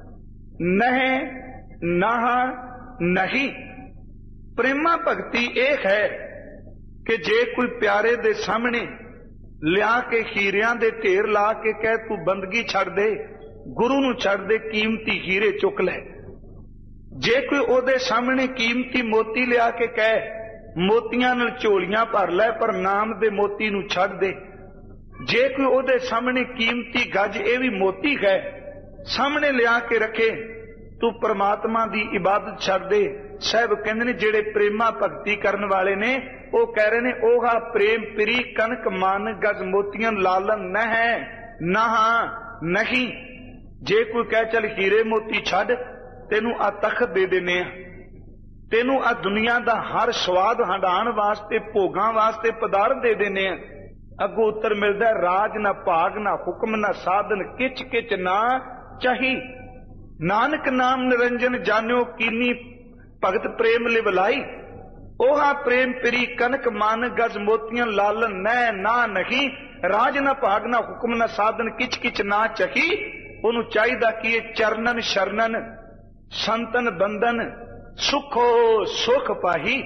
ਨਹਿ ਨਾਹਾ ਨਹੀਂ। ਪ੍ਰੇਮਾ ਭਗਤੀ ਇਹ ਹੈ ਕਿ ਜੇ ਕੋਈ ਪਿਆਰੇ ਦੇ ਸਾਹਮਣੇ ਲਿਆ ਕੇ ਹੀਰਿਆਂ ਦੇ ਢੇਰ ਲਾ ਕੇ ਕਹਿ ਤੂੰ ਬੰਦਗੀ ਛੱਡ ਦੇ, ਗੁਰੂ ਨੂੰ ਛੱਡ ਦੇ, ਕੀਮਤੀ ਹੀਰੇ ਚੁੱਕ ਲੈ। ਜੇ ਕੋਈ ਉਹਦੇ ਸਾਹਮਣੇ ਕੀਮਤੀ ਮੋਤੀ ਲਿਆ ਕੇ ਕਹਿ ਮੋਤੀਆਂ ਨਾਲ ਝੋਲੀਆਂ ਭਰ ਲੈ ਪਰ ਨਾਮ ਦੇ ਮੋਤੀ ਨੂੰ ਛੱਡ ਦੇ। ਜੇ ਕੋਈ ਉਹਦੇ ਸਾਹਮਣੇ ਕੀਮਤੀ ਗੱਜ, ਇਹ ਵੀ ਮੋਤੀ ਹੈ, ਸਾਹਮਣੇ ਲਿਆ ਕੇ ਰੱਖੇ, ਤੂੰ ਪ੍ਰਮਾਤਮਾ ਦੀ ਇਬਾਦਤ ਛੱਡ ਦੇ। ਸਾਹਿਬ ਕਹਿੰਦੇ ਨੇ ਜਿਹੜੇ ਪ੍ਰੇਮਾ ਭਗਤੀ ਕਰਨ ਵਾਲੇ ਨੇ ਉਹ ਕਹਿ ਰਹੇ ਨੇ ਉਹਾ ਪ੍ਰੇਮ ਪਿਰੀ ਕਨਕ ਮਨ ਗਜ ਮੋਤੀਆਂ ਲਾਲਨ ਨਹਿ ਨਾਹਾ ਨਹੀਂ। ਜੇ ਕੋਈ ਕਹਿ ਚੱਲ ਹੀਰੇ ਮੋਤੀ ਛੱਡ, ਤੈਨੂੰ ਆ ਤਖਤ ਦੇ ਦਿੰਨੇ ਆ, ਤੈਨੂੰ ਆ ਦੁਨੀਆ ਦਾ ਹਰ ਸਵਾਦ ਹੰਡਾਣ ਵਾਸਤੇ, ਭੋਗਾਂ ਵਾਸਤੇ ਪਦਾਰਥ ਦੇ ਦਿੰਨੇ ਆ, ਅੱਗੋਂ ਉੱਤਰ ਮਿਲਦਾ ਰਾਜ ਨਾ ਭਾਗ ਨਾ ਹੁਕਮ ਨਾ ਸਾਧਨ ਕਿਚ ਕਿਚ ਨਾ ਚਾਹੀ। ਨਾਨਕ ਨਾਮ ਨਿਰੰਜਨ ਜਾਣਿਓ ਕੀਨੀ ਭਗਤ ਪ੍ਰੇਮ ਲਿਵਲਾਈ। ਉਹਾ ਪ੍ਰੇਮ ਪਿਰੀ ਕਨਕ ਮਨ ਗਜ ਮੋਤੀਆਂ ਲਾਲਨ ਨੈ ਨਾ ਨਹੀਂ। ਰਾਜ ਨਾ ਭਾਗ ਨਾ ਹੁਕਮ ਨਾ ਸਾਧਨ ਕਿਚ ਕਿਚ ਨਾ ਚਾਹੀ। ਉਹਨੂੰ ਚਾਹੀਦਾ ਕਿ ਇਹ ਚਰਨਨ ਸ਼ਰਨਨ ਸੰਤਨ ਬੰਦਨ ਸੁਖੋ ਸੁਖ ਪਾਹੀ।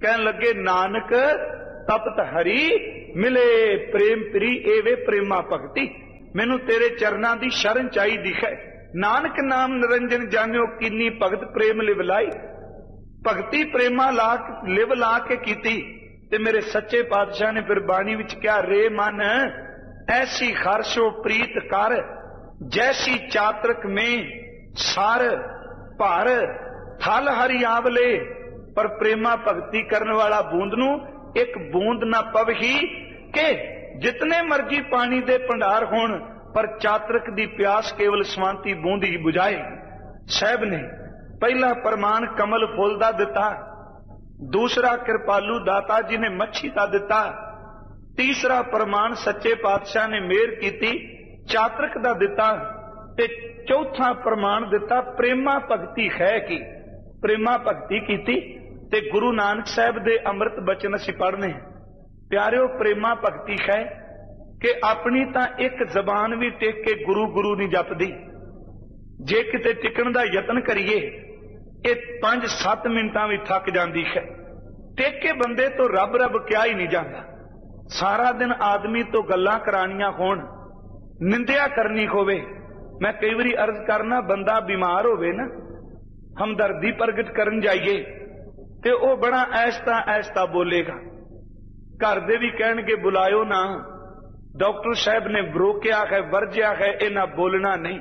कहन लगे नानक तपत हरि मिले प्रेम प्री एवे प्रेमा भगती। मैनू तेरे चरना दी शरण चाहिदी है। नानक नाम निरंजन जानियो किन्नी भगत प्रेम लिव लाई। भगती प्रेमा लिव ला के कीती। ते मेरे सच्चे पातशाह ने फिर बाणी विच क्या, रे मन ऐसी खरशो प्रीत कर जैसी चातरक में सार भार थल हरि आवले। पर प्रेमा भगती करने वाला बूंद नू एक बूंद ना पवही के जितने मर्जी पानी दे भंडार होण, पर चातरक दी प्यास केवल स्वांति बूंद ही बुझाए। साहब ने पहला प्रमाण कमल फुल दा दिता, दूसरा कृपालू दाता जी ने मच्छी का दिता, तीसरा प्रमाण सच्चे पातशाह ने मेहर कीती चातरक दा दिता, ते चौथा प्रमाण दिता प्रेमा भगती है की। प्रेमा भगती कीती ते गुरु नानक साहब दे अमृत बचन असीं पढ़ने। प्यारिओ प्रेमा भगती है कि अपनी तां एक जबान भी टेक के गुरु गुरु नहीं जपदी। जे किते टिकण दा यतन करिए ये 5-7 मिनटां भी थक जाती है। टेक के बंदे तो रब रब क्या ही नहीं जाता। सारा दिन आदमी तो गल्लां करानियां होण, निंदिया करनी होवे। मैं कई बारी अर्ज करना, बंदा बीमार होवे ना, हमदर्दी प्रगट करन जाइए ते ओ बड़ा ऐसता ऐसता बोलेगा। घर दे भी कहणगे बुलायो ना, डॉक्टर साहब ने रोकिया है वर्जिया है, इन्हां बोलना नहीं।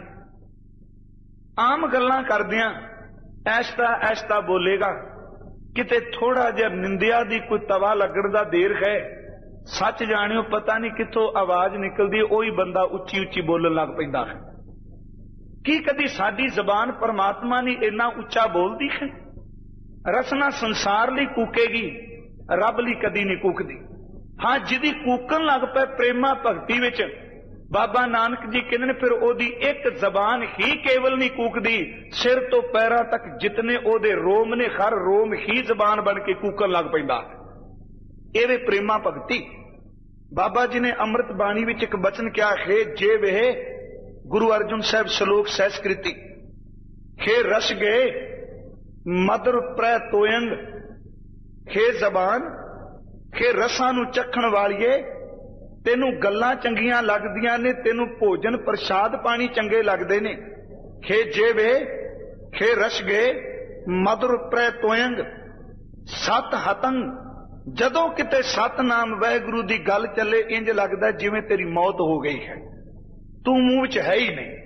आम गल्लां करदियां ऐसता ऐसता बोलेगा। किते थोड़ा जिहा निंदिया दी कोई तवा लगण दा देर है, सच जाणियो पता नहीं कित्थों आवाज निकलदी, ओही बंदा उच्ची उच्ची बोलण लग पैंदा है। की कदी साडी जबान परमात्मा ने इन्ना उच्चा बोलदी है? रसना संसार लई कूकेगी, रब लई कदी नहीं कूकदी। हाँ, जिदी कूकन लग पे प्रेमा भगती विच, बाबा नानक जी कहंदे ने फिर ओदी एक जबान ही केवल नहीं कूकदी, सिर तो पैरां तक जितने ओदे रोम ने हर रोम ही जबान बन के कूकन लग पैंदा। एवे प्रेमा भगती। बाबा जी ने अमृत बाणी विच एक बचन क्या है, जे वे गुरु अर्जुन साहब श्लोक सहस्कृति, हे रस गए मधुर प्रै तोयंग, हे जबान हे रसां नूं चखण वालिए, तेनू गल्लां चंगियां लगदियां ने, तेनू भोजन प्रसाद पानी चंगे लगदे ने। हे जेवे हे रस गए मधुर प्रै तोयंग सत हतंग। जदों किते सतनाम वाहिगुरू दी गल चले इंज लगदा जिवें तेरी मौत हो गई है, तू मूंह च है ही नहीं।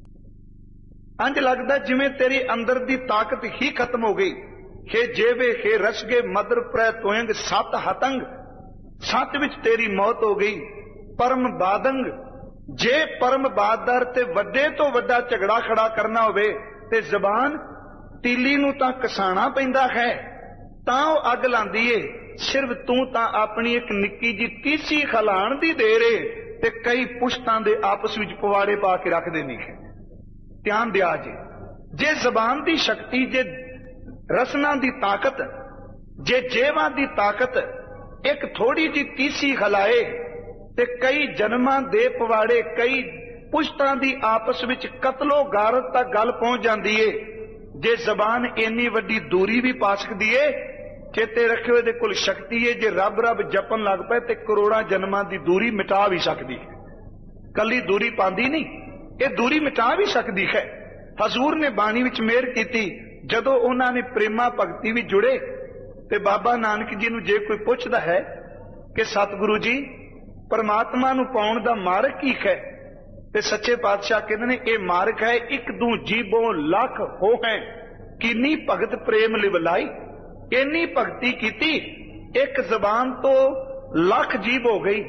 इंज लगदा जिवें तेरी अंदर दी ताकत ही खत्म हो गई। हे जेवे हे रसगे मधुर प्रै तोयंग सत हतंग, सत विच तेरी मौत हो गई। परम बादंग, जे परम बादर ते वड्डे तो वड्डा झगड़ा खड़ा करना होवे ते जबान तीली नूं तां कसाणा पैंदा है, तां ओह अग लांदी ए। सिर्फ तू तां अपनी एक निक्की जी तीसी खलाण दी देर ए ते कई पुश्तां दे आपस विच पवाड़े पा के रख देनी है। ध्यान दिया जे जबान दी शक्ति, जे रसना दी ताकत, जे जेवा दी ताकत एक थोड़ी जी तीसी खलाए ते कई जन्मां दे पवाड़े, कई पुश्तां दी आपस विच कतलो गारत तक गल पहुंच जांदी है। जे जबान इन्नी वड्डी दूरी भी पा सकदी है, चेते रखियो इहदे कोल शक्ति है, जे रब रब जपन लग पए ते करोड़ां जन्मां दी दूरी मिटा भी सकदी है। कली दूरी पांदी नहीं, ये दूरी मिटा भी सकती है। हजूर ने बाणी विच मेहर कीती, जदों उन्हां ने प्रेमा भगती विच जुड़े ते बाबा नानक जी नूं जे कोई पुछदा है कि सतगुरु जी परमात्मा नूं पाउण दा मार्ग की है, ते सच्चे पातशाह कहंदे ने ये मार्ग है एक दू जीबों लख हो है, किन्नी भगत प्रेम लिवलाई। इन्नी भगती कीती, एक जबान तो लख जीब हो गई,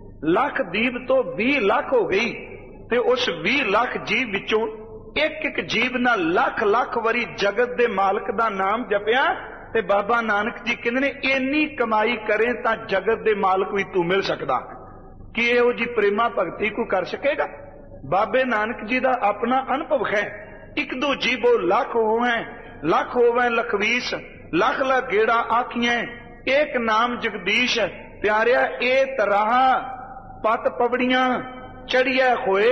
लख दीब तो 20 लाख हो गई, ते उस 20 लाख जीव विचों एक एक जीव ना लख लख वारी जगत दे मालक दा नाम जपिया। ते बाबा नानक जी कहंदे ने इन्नी कमाई करें तां जगत दे मालक भी तू मिल सकदा। कि इहो जी प्रेमा भगती को कर सकेगा? बाबे नानक जी दा अपना अनुभव है। एक दो जीवो लख होवे, लख होवे लखवीस, लख लख गेड़ा आखियां, एक नाम जगदीश। प्यारिया ए तराह पत पवड़ियां चढ़िया होए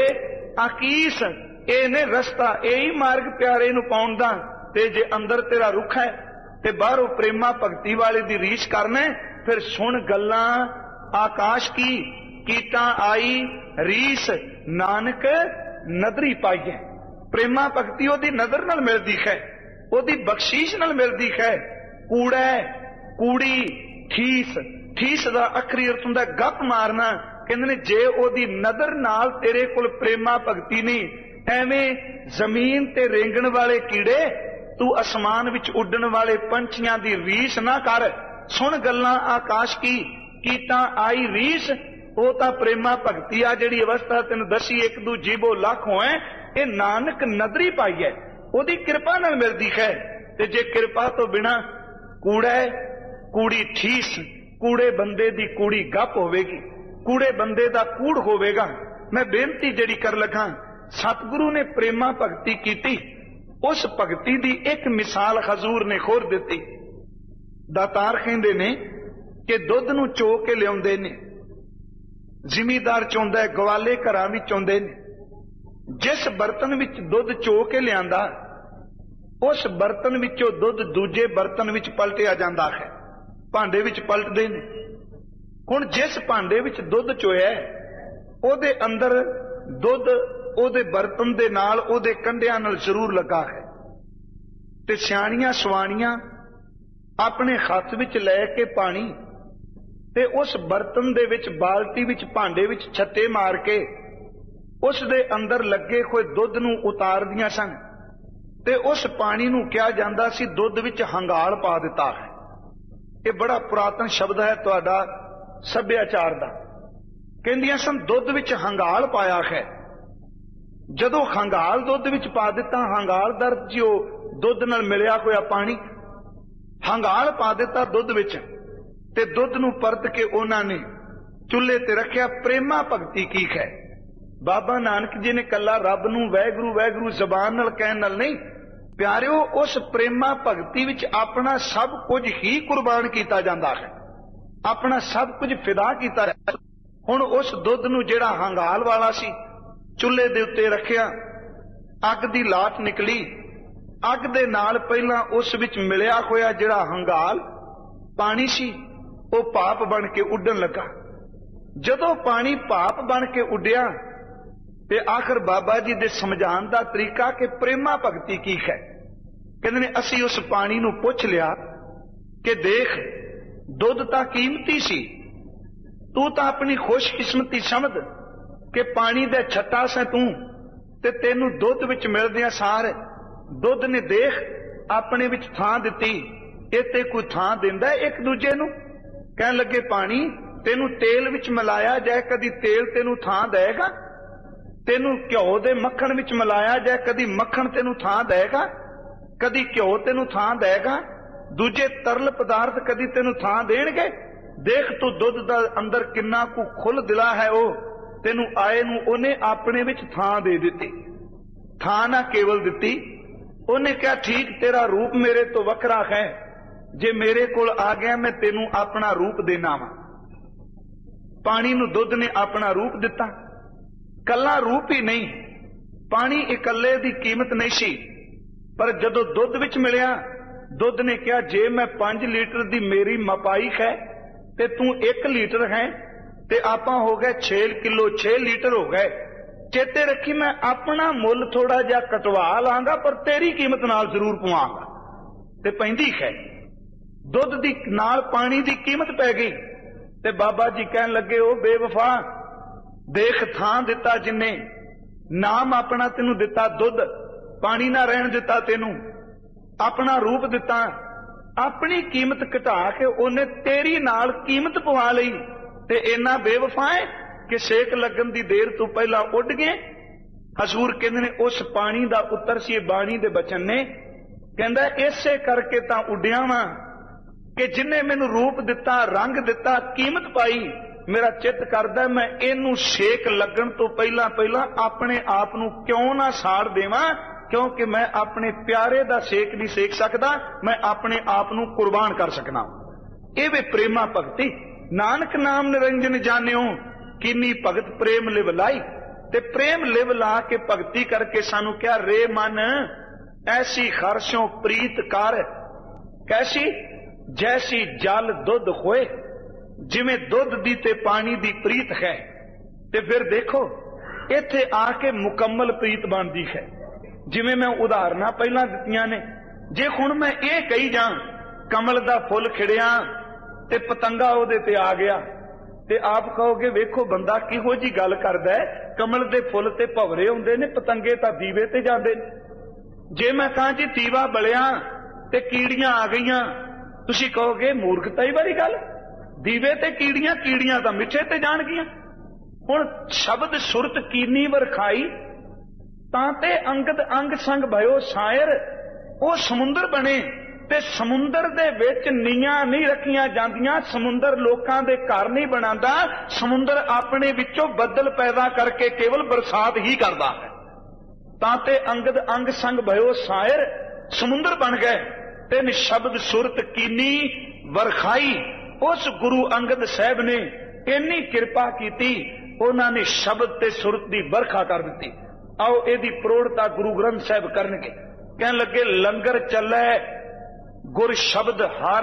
आकीस, ए ने रस्ता यही मार्ग प्यारे नूं पाउण दा। ते जे अंदर तेरा रुख है ते बाहरों प्रेमा भगती वाले दी रीस करना। फिर सुन गल्लां आकाश की कीटा आई रीस नानक नदरी पाई है। प्रेमा भगती ओदी नजर नाल मिलदी है, ओदी बख्शीश नाल मिलदी है। कूड़ा कूड़ी ठीस, ठीस दा अखरी अर्थ हुंदा गप मारना। कहंदे ने जे ओदी नजर नाल तेरे कोल प्रेमा भगती नहीं, एवें जमीन ते रेंगण वाले कीड़े तू आसमान विच उड्डण वाले पंछियां दी रीस ना कर। सुन गल्लां आकाश की कीटा आई रीस, वो तां प्रेमा भगती आ जिहड़ी अवस्था तैनूं दसी एक दू जीबो लाख होए, ये नानक नदरी पाई है, ओदी किरपा नाल मिलदी है। ते जे किरपा तो बिना कूड़ा कूड़ी ठीस, कूड़े बंदे दी कूड़ी गप होवेगी, कूड़े बंदे दा कूड़ होवेगा। मैं बेनती जिहड़ी कर लगा, सतगुरु ने प्रेमा भगती कीती, उस भगती दी एक मिसाल हजूर ने खोर दिती। दातार कहंदे ने कि दुध नूं चो के लियाउंदे ने, जिमीदार चोंदा है, गवाले घरां विच चोंदे ने। जिस बर्तन विच दुध चो के लियांदा, उस बर्तन विचों दुध दूजे बर्तन विच पलटिया जांदा है, भांडे विच पलटदे ने। हुण जिस भांडे विच दुध चोया ओदे अंदर दुध ओदे बर्तन दे नाल ओदे कंढियां नाल जरूर लगा है। ते सियाणियां सवाणियां अपने हथ विच लै के पानी ते उस बर्तन दे विच बाल्टी विच भांडे विच छत्ते मार के उस दे अंदर लगे होए दुध नूं उतारदियां सन। ते उस पानी नूं किहा जांदा सी दुध विच हंगाल पा दिता है। ये बड़ा पुरातन शब्द है तुहाडा सभ्याचार दा। कहंदियां सन दुध विच हंगाल पाया है। जदों हंगाल दुध विच पा दिता, हंगाल दर जो दुध नाल मिलिया होया पानी, हंगाल पा दिता दुध विच, ते दुध नूं परत के उन्हां ने चुल्हे ते रखिया। प्रेमा भगती की है। बाबा नानक जी ने कला रब नूं वैगुरू वैगुरू जबान नाल कहण नाल नहीं, प्यारिओ उस प्रेमा भगती विच अपना सब कुछ ही कुर्बान किया जाता है, अपना सब कुछ फिदा किया। हुण उस दुध नूं जिहड़ा हंगाल वाला सी चुल्हे दे उत्ते रखिया, अग दी लाट निकली, अग दे नाल पहलां उस विच मिलिया होया जिहड़ा हंगाल पानी सी वो भाप बन के उड्डण लगा। जदों पानी भाप बन के उड्डिया ते आखिर बाबा जी दे समझाण दा तरीका कि प्रेमा भगती की है। कहंदे ने असीं उस पानी नूं पुछ लिया कि देख दुध तां कीमती सी, तू तां अपनी खुशकिस्मती समझ कि पानी दे छट्टा से तू ते तैनूं दुध विच मिलदियां सार दुध ने देख अपने विच थां दित्ती, इत्ते कोई थां दिंदा एक दूजे नूं। कहण लगे पानी तैनूं तेल विच मिलाया जाए, कदी तेल तैनूं थां देगा? तैनूं घ्यो दे मक्खण विच मिलाया जाए, कदी मक्खण तैनूं थां देगा? कदी घ्यो तैनूं थां देगा? दूजे तरल पदार्थ कदी तैनूं थां देणगे? देख तू दुध दा अंदर किन्ना कु खुल दिला है, वो तैनूं आए नूं ओने अपने विच थां दे दित्ती। थां ना केवल दित्ती, उन्हें कहा ठीक तेरा रूप मेरे तो वखरा है, जे मेरे कोल आ गया मैं तेनू अपना रूप देना वा। पानी नू दुध ने अपना रूप दिता। कला रूप ही नहीं, पानी इकल्ले दी कीमत नहीं सी, पर जदों दुध विच मिलिया, दुध ने कहा जे मैं 5 लीटर दी मेरी मपाई है ते तू 1 लीटर है, ते आपां हो गए 6 किलो 6 लीटर हो गए। चेते रखी मैं अपना मुल थोड़ा जा कटवा लांगा, पर तेरी कीमत नाल जरूर पवांगा। ते पैंदी है दुध दी नाल पानी दी कीमत पै गई। ते बाबा जी कहन लगे ओ बेवफा, देख थां दिता जिन्ने, नाम अपना तेनू दिता, दुध पानी ना रहन दिता, तेनू अपना रूप दिता, अपनी कीमत घटा के उन्हें तेरी नाल कीमत पवा लई। ते इन्ना बेवफा है कि सेक लगन दी देर तो पहला उड़ गए। हजूर कहंदे ने उस पानी दा उत्तर सी बाणी दे बचन ने, कहंदा इसे करके तां उड्डिया वां कि जिन्ने मैनू रूप दिता, रंग दिता, कीमत पाई, मेरा चित करदा मैं इनू सेक लगन तो पहला पहला अपने आप नू क्यों ना साड़ देवां, क्योंकि मैं अपने प्यारे दा सेक नहीं सेक सकदा, मैं अपने आप नू कुर्बान कर सकना। ये वे प्रेमा भगती। नानक नाम निरंजन जानियो किन्नी भगत प्रेम लिव लाई। ते प्रेम लिव ला के भगती करके सानू क्या रे मन ऐसी खरशों प्रीत कर, कैसी जैसी जल दुध होए, जिवें दुध दी ते पानी दी प्रीत है। ते फिर देखो इत्थे आके मुकम्मल प्रीत बनदी है। जिवें मैं उदाहरणां पहलां दित्तियां ने, जे हुण मैं ये कही जां कमल दा फुल खिड़िया ते पतंगा ओहदे ते आ गया, ते आप कहोगे वेखो बंदा किहो जी गल करदा है, कमल दे फुल ते भवरे हुंदे ने, पतंगे तां दीवे ते जांदे ने। जे मैं कहां जी दीवा बलिया ते कीड़ियां आ गईयां, तुसीं कहोगे मूर्खताई वाली गल, दीवे ते कीड़ियां, कीड़ियां तां मिੱਠੇ ते जाणगियां। हुण शब्द सुरत कीनी वरखाई तां ते अंगद अंग संग भयो शायर, ਉਹ ਸਮੁੰਦਰ ਬਣੇ। ਤੇ ਸਮੁੰਦਰ ਦੇ ਵਿੱਚ ਨੀਆਂ ਨਹੀਂ ਰੱਖੀਆਂ ਜਾਂਦੀਆਂ, ਸਮੁੰਦਰ ਲੋਕਾਂ ਦੇ ਘਰ ਨਹੀਂ ਬਣਾਉਂਦਾ, ਸਮੁੰਦਰ ਆਪਣੇ ਵਿੱਚੋਂ ਬੱਦਲ ਪੈਦਾ ਕਰਕੇ ਕੇਵਲ ਬਰਸਾਤ ਹੀ ਕਰਦਾ ਹੈ। ਤਾਂ ਤੇ ਅੰਗਦ ਅੰਗ ਸੰਗ भयो शायर, ਸਮੁੰਦਰ ਬਣ ਗਏ। ਤਿੰਨ ਸ਼ਬਦ ਸੁਰਤ ਕੀਨੀ ਵਰਖਾਈ, ਉਸ ਗੁਰੂ ਅੰਗਦ ਸਾਹਿਬ ਨੇ ਇੰਨੀ ਕਿਰਪਾ ਕੀਤੀ, ਉਹਨਾਂ ਨੇ ਸ਼ਬਦ ਤੇ ਸੁਰਤ ਦੀ ਵਰਖਾ ਕਰ ਦਿੱਤੀ। आओ ਇਹਦੀ ਪ੍ਰੋੜਤਾ ਗੁਰੂ ਗ੍ਰੰਥ ਸਾਹਿਬ ਕਰਨਗੇ। ਕਹਿਣ ਲੱਗੇ ਲੰਗਰ ਚੱਲੇ ਗੁਰ ਸ਼ਬਦ ਹਰ,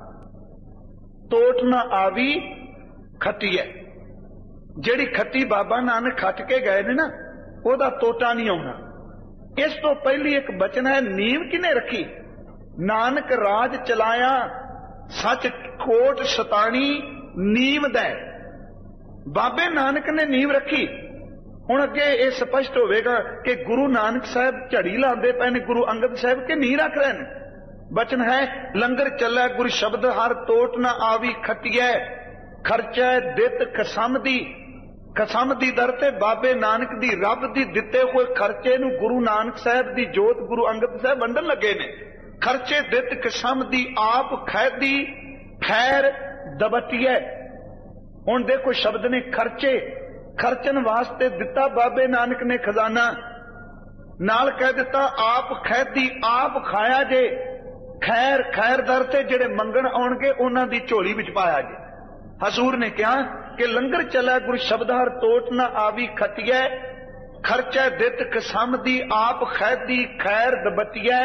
ਤੋਟ ਨਾ ਆਵੀ ਖੱਟੀਐ। ਜਿਹੜੀ ਖੱਟੀ ਬਾਬਾ ਨਾਨਕ ਖੱਟ ਕੇ ਗਏ ਨੇ ਨਾ, ਉਹਦਾ ਤੋਟਾ ਨਹੀਂ ਆਉਣਾ। ਇਸ ਤੋਂ ਪਹਿਲੀ ਇੱਕ ਬਚਨ ਹੈ, ਨੀਂਵ ਕਿਨੇ ਰੱਖੀ? ਨਾਨਕ ਰਾਜ ਚਲਾਇਆ ਸੱਚ ਕੋਟ ਸਤਾਣੀ ਨੀਂਵ ਦਾ। ਬਾਬੇ ਨਾਨਕ ਨੇ ਨੀਂਵ ਰੱਖੀ। ਹੁਣ ਅੱਗੇ ਇਹ ਸਪਸ਼ਟ ਹੋਵੇਗਾ ਕਿ ਗੁਰੂ ਨਾਨਕ ਸਾਹਿਬ ਝੜੀ ਲਾਉਂਦੇ ਪਏ ਨੇ ਗੁਰੂ ਅੰਗਦ ਸਾਹਿਬ ਕੇ ਨੀਂਹ ਰੱਖ ਰਹੇ ਨੇ। ਬਚਨ ਹੈ ਲੰਗਰ ਚੱਲੈ ਗੁਰ ਸ਼ਬਦ ਹਰ, ਤੋਟ ਨਾ ਆਵੀ ਖੱਟੀਐ ਖਰਚੈ ਦਿੱਤ ਖਸਮ ਦੀ। ਖਸਮ ਦੀ ਦਰ ਤੇ ਬਾਬੇ ਨਾਨਕ ਦੀ ਰੱਬ ਦੀ ਦਿੱਤੇ ਹੋਏ ਖਰਚੇ ਨੂੰ ਗੁਰੂ ਨਾਨਕ ਸਾਹਿਬ ਦੀ ਜੋਤ ਗੁਰੂ ਅੰਗਦ ਸਾਹਿਬ ਵੰਡਣ ਲੱਗੇ ਨੇ। ਖਰਚੇ ਦਿੱਤ ਖਸਮ ਦੀ ਆਪ ਖੈਦੀ ਖੈਰ ਦਬਟੀਐ। ਹੁਣ ਦੇਖੋ ਸ਼ਬਦ ਨੇ ਖਰਚੇ, ਖਰਚਣ ਵਾਸਤੇ ਦਿੱਤਾ ਬਾਬੇ ਨਾਨਕ ਨੇ ਖਜ਼ਾਨਾ, ਨਾਲ ਕਹਿ ਦਿੱਤਾ ਆਪ ਖੈਦੀ ਆਪ ਖਾਇਆ ਜੇ। ਖੈਰ ਖੈਰ ਦਰ ਤੇ ਜਿਹੜੇ ਮੰਗਣ ਆਉਣਗੇ ਉਹਨਾਂ ਦੀ ਝੋਲੀ ਵਿੱਚ ਪਾਇਆ ਜੇ। ਹਜ਼ੂਰ ਨੇ ਕਿਹਾ ਕਿ ਲੰਗਰ ਚੱਲਿਆ ਗੁਰ ਸ਼ਬਦ ਹਰ, ਤੋਟ ਨਾ ਆਵੀ ਖੱਟੀਐ ਖਰਚੈ ਦਿੱਤ ਕਸਮ ਦੀ ਆਪ ਖੈਦੀ ਖੈਰ ਦਬਟੀਐ।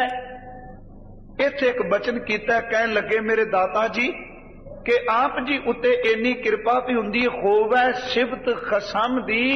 ਇੱਥੇ ਇੱਕ ਬਚਨ ਕੀਤਾ, ਕਹਿਣ ਲੱਗੇ ਮੇਰੇ ਦਾਤਾ ਜੀ ਕਿ ਆਪ ਜੀ ਉੱਤੇ ਇੰਨੀ ਕਿਰਪਾ ਵੀ ਹੁੰਦੀ ਹੋਵੇ ਸਿਫਤ ਖਸਮ ਦੀ,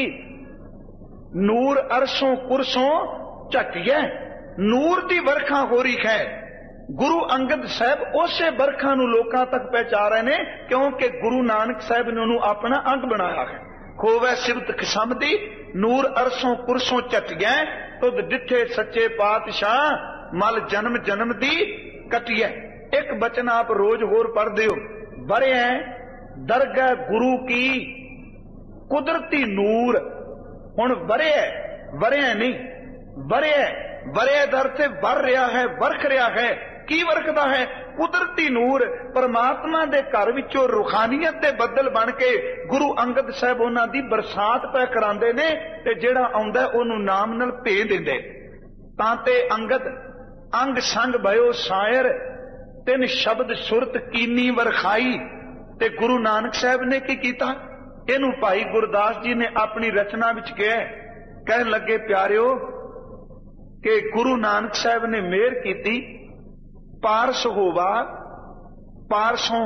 ਨੂਰ ਅਰਸ਼ੋਂ ਕੁਰਸੋਂ ਝਟੀਐ। ਨੂਰ ਦੀ ਵਰਖਾ ਹੋ ਰਹੀ ਹੈ। ਗੁਰੂ ਅੰਗਦ ਸਾਹਿਬ ਉਸੇ ਵਰਖਾ ਨੂੰ ਲੋਕਾਂ ਤੱਕ ਪਹੁੰਚਾ ਰਹੇ ਨੇ, ਕਿਉਂਕਿ ਗੁਰੂ ਨਾਨਕ ਸਾਹਿਬ ਨੇ ਉਹਨੂੰ ਆਪਣਾ ਅੰਗ ਬਣਾਇਆ ਹੈ। ਹੋਵੇ ਸਿਫਤ ਖਸਮ ਦੀ, ਨੂਰ ਅਰਸ਼ੋਂ ਕੁਰਸੋਂ ਝਟੀਐ। ਤੁਧ ਡਿੱਠੇ ਸੱਚੇ ਪਾਤਸ਼ਾਹ ਮਲ ਜਨਮ ਜਨਮ ਦੀ ਕਟੀਐ। ਇੱਕ ਬਚਨ ਆਪ ਰੋਜ਼ ਹੋਰ ਪੜ੍ਹਦੇ ਹੋ, ਵਰਿਆ ਦਰਗਾਹ ਗੁਰੂ ਕੀ ਕੁਦਰਤੀ ਨੂਰ। ਹੁਣ ਵਰਿਆ ਵਰਿਆ ਨਹੀਂ, ਵਰਿਆ ਵਰਿਆ ਦਰ ਤੇ ਵਰ ਰਿਹਾ ਹੈ, ਵਰਖ ਰਿਹਾ ਹੈ। ਕੀ ਵਰਖਦਾ ਹੈ? ਕੁਦਰਤੀ ਨੂਰ। ਪਰਮਾਤਮਾ ਦੇ ਘਰ ਵਿੱਚੋਂ ਰੂਹਾਨੀਅਤ ਦੇ ਬੱਦਲ ਬਣ ਕੇ ਗੁਰੂ ਅੰਗਦ ਸਾਹਿਬ ਉਹਨਾਂ ਦੀ ਬਰਸਾਤ ਪੈ ਕਰਾਉਂਦੇ ਨੇ, ਤੇ ਜਿਹੜਾ ਆਉਂਦਾ ਉਹਨੂੰ ਨਾਮ ਨਾਲ ਭੇਜ ਦਿੰਦੇ। ਤਾਂ ਤੇ ਅੰਗਦ ਅੰਗ ਸੰਗ भयो शायर, ਤਿੰਨ ਸ਼ਬਦ ਸੁਰਤ ਕੀਨੀ ਵਰਖਾਈ। ਤੇ ਗੁਰੂ ਨਾਨਕ ਸਾਹਿਬ ਨੇ ਕੀ ਕੀਤਾ? ਇਹਨੂੰ ਭਾਈ ਗੁਰਦਾਸ ਜੀ ਨੇ ਆਪਣੀ ਰਚਨਾ ਵਿੱਚ ਕਿਹਾ। ਕਹਿਣ ਲੱਗੇ ਪਿਆਰਿਓ ਕਿ ਗੁਰੂ ਨਾਨਕ ਸਾਹਿਬ ਨੇ ਮਿਹਰ ਕੀਤੀ, ਪਾਰਸ ਹੋਵਾ ਪਾਰਸੋਂ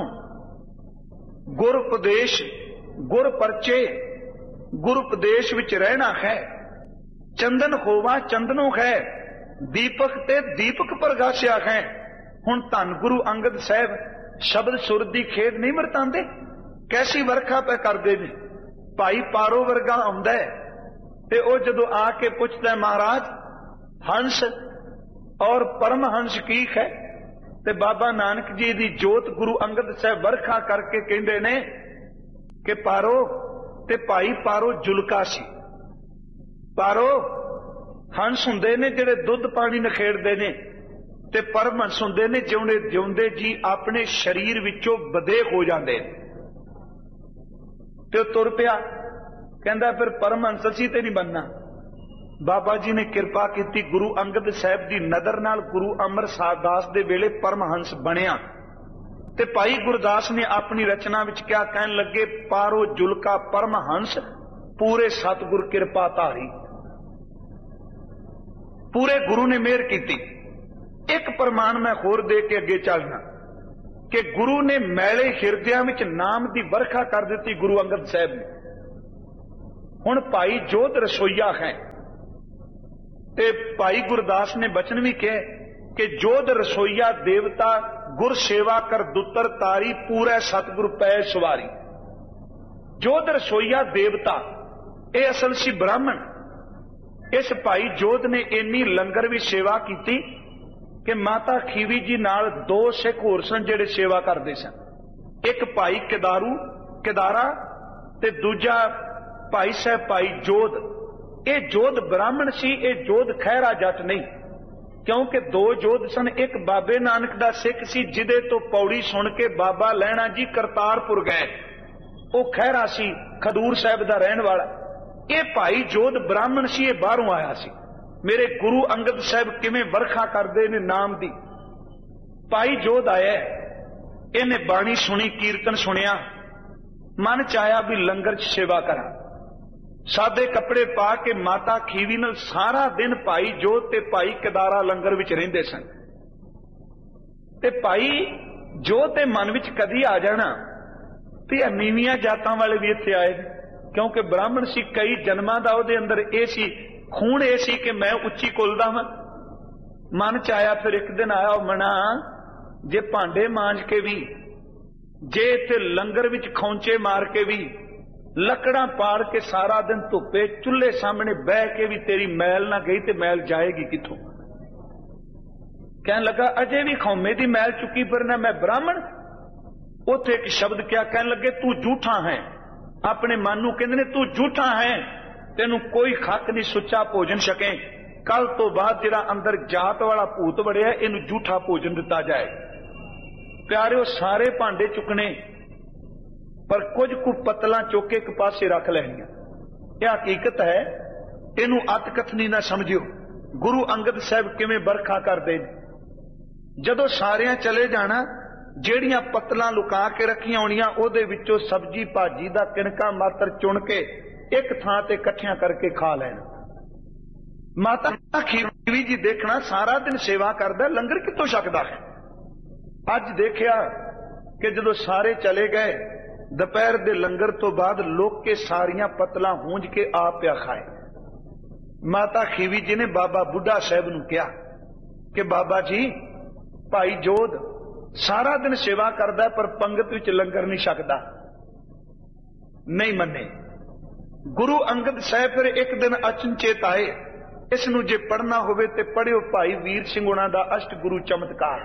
ਗੁਰ ਉਪਦੇਸ਼ ਗੁਰ ਪਰਚੇ, ਗੁਰ ਉਪਦੇਸ਼ ਵਿੱਚ ਰਹਿਣਾ ਹੈ। ਚੰਦਨ ਹੋਵਾ ਚੰਦਨੋਂ ਹੈ, ਦੀਪਕ ਤੇ ਦੀਪਕ ਪ੍ਰਗਾਸਿਆ ਹੈ। ਹੁਣ ਧੰਨ ਗੁਰੂ ਅੰਗਦ ਸਾਹਿਬ ਸ਼ਬਦ ਸੁਰ ਦੀ ਖੇਡ ਨਹੀਂ ਵਰਤਾਂਦੇ, ਕੈਸੀ ਵਰਖਾ ਪੈ ਕਰਦੇ ਨੇ। ਭਾਈ ਪਾਰੋ ਵਰਗਾ ਆਉਂਦਾ ਤੇ ਉਹ ਜਦੋਂ ਆ ਕੇ ਪੁੱਛਦਾ ਮਹਾਰਾਜ ਹੰਸ ਔਰ ਪਰਮਹੰਸ ਕੀ ਹੈ, ਤੇ ਬਾਬਾ ਨਾਨਕ ਜੀ ਦੀ ਜੋਤ ਗੁਰੂ ਅੰਗਦ ਸਾਹਿਬ ਵਰਖਾ ਕਰਕੇ ਕਹਿੰਦੇ ਨੇ ਕਿ ਪਾਰੋ ਤੇ ਭਾਈ ਪਾਰੋ ਜੁਲਕਾ ਸੀ। ਪਾਰੋ ਹੰਸ ਹੁੰਦੇ ਨੇ ਜਿਹੜੇ ਦੁੱਧ ਪਾਣੀ ਨਖੇੜਦੇ ਨੇ, ਤੇ ਪਰਮਹੰਸ ਹੁੰਦੇ ਨੇ ਜਿਉਂਦੇ ਜਿਉਂਦੇ ਜੀ ਆਪਣੇ ਸਰੀਰ ਵਿੱਚੋਂ ਬਦੇ ਹੋ ਜਾਂਦੇ ਨੇ। ਤੇ ਉਹ ਤੁਰ ਪਿਆ, ਕਹਿੰਦਾ ਫਿਰ ਪਰਮਹੰਸ ਅਸੀਂ ਤੇ ਨਹੀਂ ਬਣਨਾ। ਬਾਬਾ ਜੀ ਨੇ ਕਿਰਪਾ ਕੀਤੀ, ਗੁਰੂ ਅੰਗਦ ਸਾਹਿਬ ਦੀ ਨਜ਼ਰ ਨਾਲ ਗੁਰੂ ਅਮਰਦਾਸ ਦੇ ਵੇਲੇ ਪਰਮਹੰਸ ਬਣਿਆ। ਤੇ ਭਾਈ ਗੁਰਦਾਸ ਨੇ ਆਪਣੀ ਰਚਨਾ ਵਿੱਚ ਕਿਹਾ, ਕਹਿਣ ਲੱਗੇ ਪਾਰੋ ਜੁਲਕਾ ਪਰਮਹੰਸ ਪੂਰੇ ਸਤਿਗੁਰ ਕਿਰਪਾ ਧਾਰੀ। ਪੂਰੇ ਗੁਰੂ ਨੇ ਮਿਹਰ ਕੀਤੀ। एक प्रमाण मैं होर दे के अगे चलना कि गुरु ने मैले हिरदियां विच नाम की वर्खा कर दी गुरु अंगद साहब ने। हुण भाई जोध रसोईया है ते भाई गुरदास ने बचन भी कहे कि जोध रसोईया देवता गुर सेवा कर दुतर तारी पूरे सतगुरु पै सवारी। जोध रसोईया देवता ये असल सी ब्राह्मण। इस भाई जोध ने इन्नी लंगर भी सेवा की कि माता खीवी जी नाल दो सिख होर सन जिहड़े सेवा करते सन। एक भाई किदारा ते दूजा भाई साहब भाई जोध। ये जोध ब्राह्मण सी, ये जोध खैरा जट नहीं, क्योंकि दो जोध सन। एक बाबे नानक दा सिख सी जिदे तो पौड़ी सुन के बाबा लैणा जी करतारपुर गए, वो खैरा सी, खडूर साहब दा रहन वाला। ये भाई जोध ब्राह्मण सी, ये बाहरों आया सी। मेरे गुरु अंगद साहब किवें वर्खा करदे ने नाम दी। भाई जोध आया, इन्हें बाणी सुनी, कीर्तन सुनिया, मन च आया भी लंगर च सेवा करा। सादे कपड़े पा के माता खीवी नाल सारा दिन भाई जोध ते भाई किदारा लंगर विच रहिंदे सन। ते भाई जोध दे मन विच कदी आ जाना भी नीवियां जातां वाले भी इत्थे आए, क्योंकि ब्राह्मण सी, कई जन्मां दा उहदे अंदर ये सी, खून ये सी कि मैं उच्ची कुलदा हां। मन च आया, फिर एक दिन आया मना, जे भांडे मांज के भी, जे इत्थे लंगर विच खौंचे मार के भी, लकड़ा पाड़ के सारा दिन धुप्पे चुल्हे सामने बह के भी तेरी मैल ना गई तो मैल जाएगी किथों। कहने लगा अजे भी खौमे दी मैल चुकी फिरना, मैं ब्राह्मण। उथे एक शब्द क्या कहने लगे, तू झूठा है। अपने मन नूं कहंदे ने तू झूठा है, तेनू कोई खक नहीं सुच्चा भोजन छके। कल तो बाद जिहड़ा अंदर जात वाला भूत वड़िया इनू झूठा भोजन दिता जाए। प्यारिओ सारे भांडे चुकने पर कुछ कु पतला चुक के एक पासे रख लैनियां। यह हकीकत है, इनू अतकथनी ना समझियो। गुरु अंगद साहब किवें बरखा करदे जदों सारियां चले जाना, ਜਿਹੜੀਆਂ पतला लुका के रखियां होणियां ਉਹਦੇ ਵਿੱਚੋਂ सब्जी भाजी ਦਾ किनका मात्र चुन के एक थां ते इकट्ठियां करके खा लेना। माता खीवी जी देखना सारा दिन सेवा करदा, लंगर कितों छकदा है। अज देखिया कि जदों सारे चले गए, दोपहर दे लंगर तो बाद लोग के सारियां पतला हूंज के आप पिया खाए। माता खीवी जी ने बाबा बुढ़ा साहब नूं कहा कि बाबा जी भाई जोध सारा दिन सेवा करदा पर पंगत विच लंगर नहीं छकदा। नहीं मन्ने। गुरु अंगद साहब फिर एक दिन अचनचेत आए, इसनूं जे पढ़ना होवे ते पढ़ियो भाई वीर सिंह उन्हां दा अष्ट गुरु चमत्कार।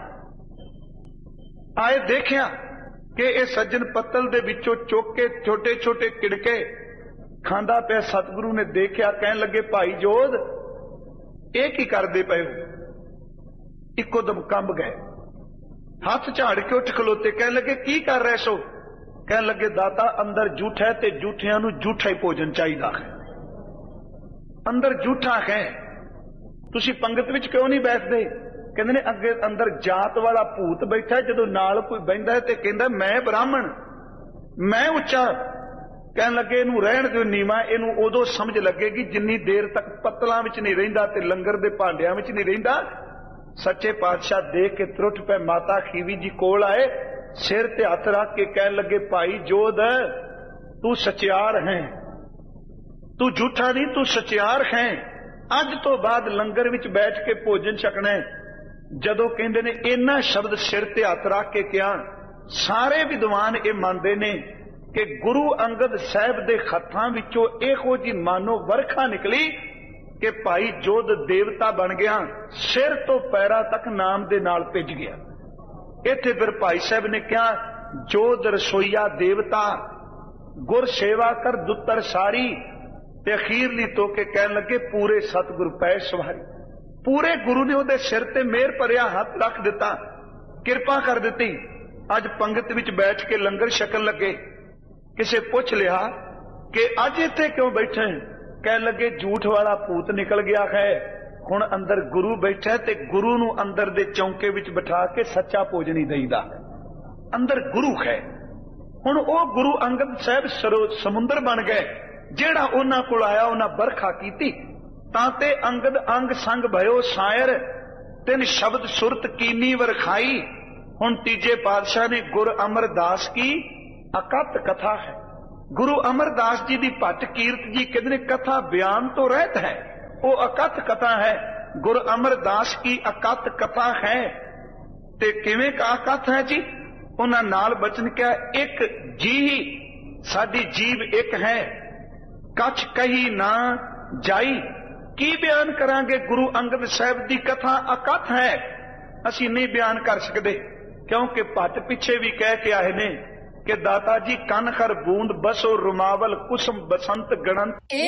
आए देखिया कि ये सज्जन पत्तल दे विचों चुक के छोटे छोटे किड़के खांदा पिया। सतगुरु ने देखिया, कहन लगे भाई जोध ये की करदे पए हो। इको दम कंब गए, हाथ झाड़ के उठ खलोते, कह लगे की कर रहे सो। कह लगे दाता अंदर झूठा है ते झूठियां नूं झूठा ही भोजन चाहिदा है। अंदर झूठा है, तुसी पंगत विच क्यों नहीं बैठदे। कहंदे ने अगे अंदर जात वाला भूत बैठा है, जदों नाल कोई बहिंदा है ते कहंदा मैं ब्राह्मण, मैं उच्चा। कहन लगे इनू रहण दिओ नीवा, इनू उदों समझ लगेगी जिन्नी देर तक पत्तलां विच नहीं रहिंदा ते लंगर दे भांडियां विच नहीं रहिंदा। सच्चे पातशाह देख के त्रुट पे माता खीवी जी कोल आए, सिर ते हथ रख के कहन लगे भाई जोध तू सचियार है, तू झूठा नहीं, तू सचियार है। अज तो बाद लंगर विच बैठ के भोजन छकना है। जदों कहंदे ने इन्ना शब्द सिर ते हथ रख के कहा, सारे विद्वान ये मानते ने कि गुरु अंगद साहब दे हत्थां विचों इहो जी मानो वर्खा निकली कि भाई जोध देवता बन गया, सिर तो पैरा तक नाम दे नाल भिज गया। इत्थे फिर भाई साहब ने कहा, जोध रसोईया देवता गुर सेवा कर दुतर सारी, ते अखीरली तो के कहन लगे पूरे सतगुरु पै सवारी। पूरे गुरु ने उहदे सिर ते मेहर भरिया हथ रख दिता, किरपा कर दी। अज पंगत विच बैठ के लंगर छकन लगे। किसे पुछ लिया कि अज इत्थे क्यों बैठे हैं। कह लगे झूठ वाला भूत निकल गया है, हुण अंदर गुरु बैठा ते गुरु नूं अंदर दे चौंके विच बिठा के सच्चा भोजन ही दईदा। अंदर गुरु है। हुण ओ गुरु अंगद साहब समुंदर बन गए। जेड़ा उन्हां कोल आया उन्हां बरखा कीती, तां ते अंगद अंग संग भयो सायर ਤਿੰਨ ਸ਼ਬਦ ਸੁਰਤ ਕੀਨੀ ਵਰਖਾਈ। ਹੁਣ ਤੀਜੇ ਪਾਤਸ਼ਾਹ ਨੇ ਗੁਰ ਅਮਰਦਾਸ ਕੀ ਅਕਥ ਕਥਾ ਹੈ। ਗੁਰੂ ਅਮਰਦਾਸ ਜੀ ਦੀ ਭੱਟ ਕੀਰਤ ਜੀ ਕਹਿੰਦੇ ਨੇ ਕਥਾ ਬਿਆਨ ਤੋਂ ਰਹਿਤ ਹੈ, ਉਹ ਅਕਥ ਕਥਾ ਹੈ। ਗੁਰ ਅਮਰਦਾਸ ਕੀ ਅਕਥ ਕਥਾ ਹੈ। ਤੇ ਕਿਵੇਂ ਕਾ ਅਕਥ ਹੈ ਜੀ? ਉਹਨਾਂ ਨਾਲ ਬਚਨ ਕਿਹਾ, ਇੱਕ ਜੀ ਸਾਡੀ ਜੀਵ ਇੱਕ ਹੈ, ਕਛ ਕਹੀ ਨਾ ਜਾਈ। ਕੀ ਬਿਆਨ ਕਰਾਂਗੇ? ਗੁਰੂ ਅੰਗਦ ਸਾਹਿਬ ਦੀ ਕਥਾ ਅਕਥ ਹੈ, ਅਸੀਂ ਨਹੀਂ ਬਿਆਨ ਕਰ ਸਕਦੇ। ਕਿਉਂਕਿ ਭੱਟ ਪਿੱਛੇ ਵੀ ਕਹਿ ਕੇ ਆਏ ਨੇ ਕਿ ਦਾਤਾ ਜੀ ਕੰਨ ਖਰ ਬੂੰਦ ਬਸੋ ਰੁਮਾਵਲ ਕੁਸਮ ਬਸੰਤ ਗਣੰਤ।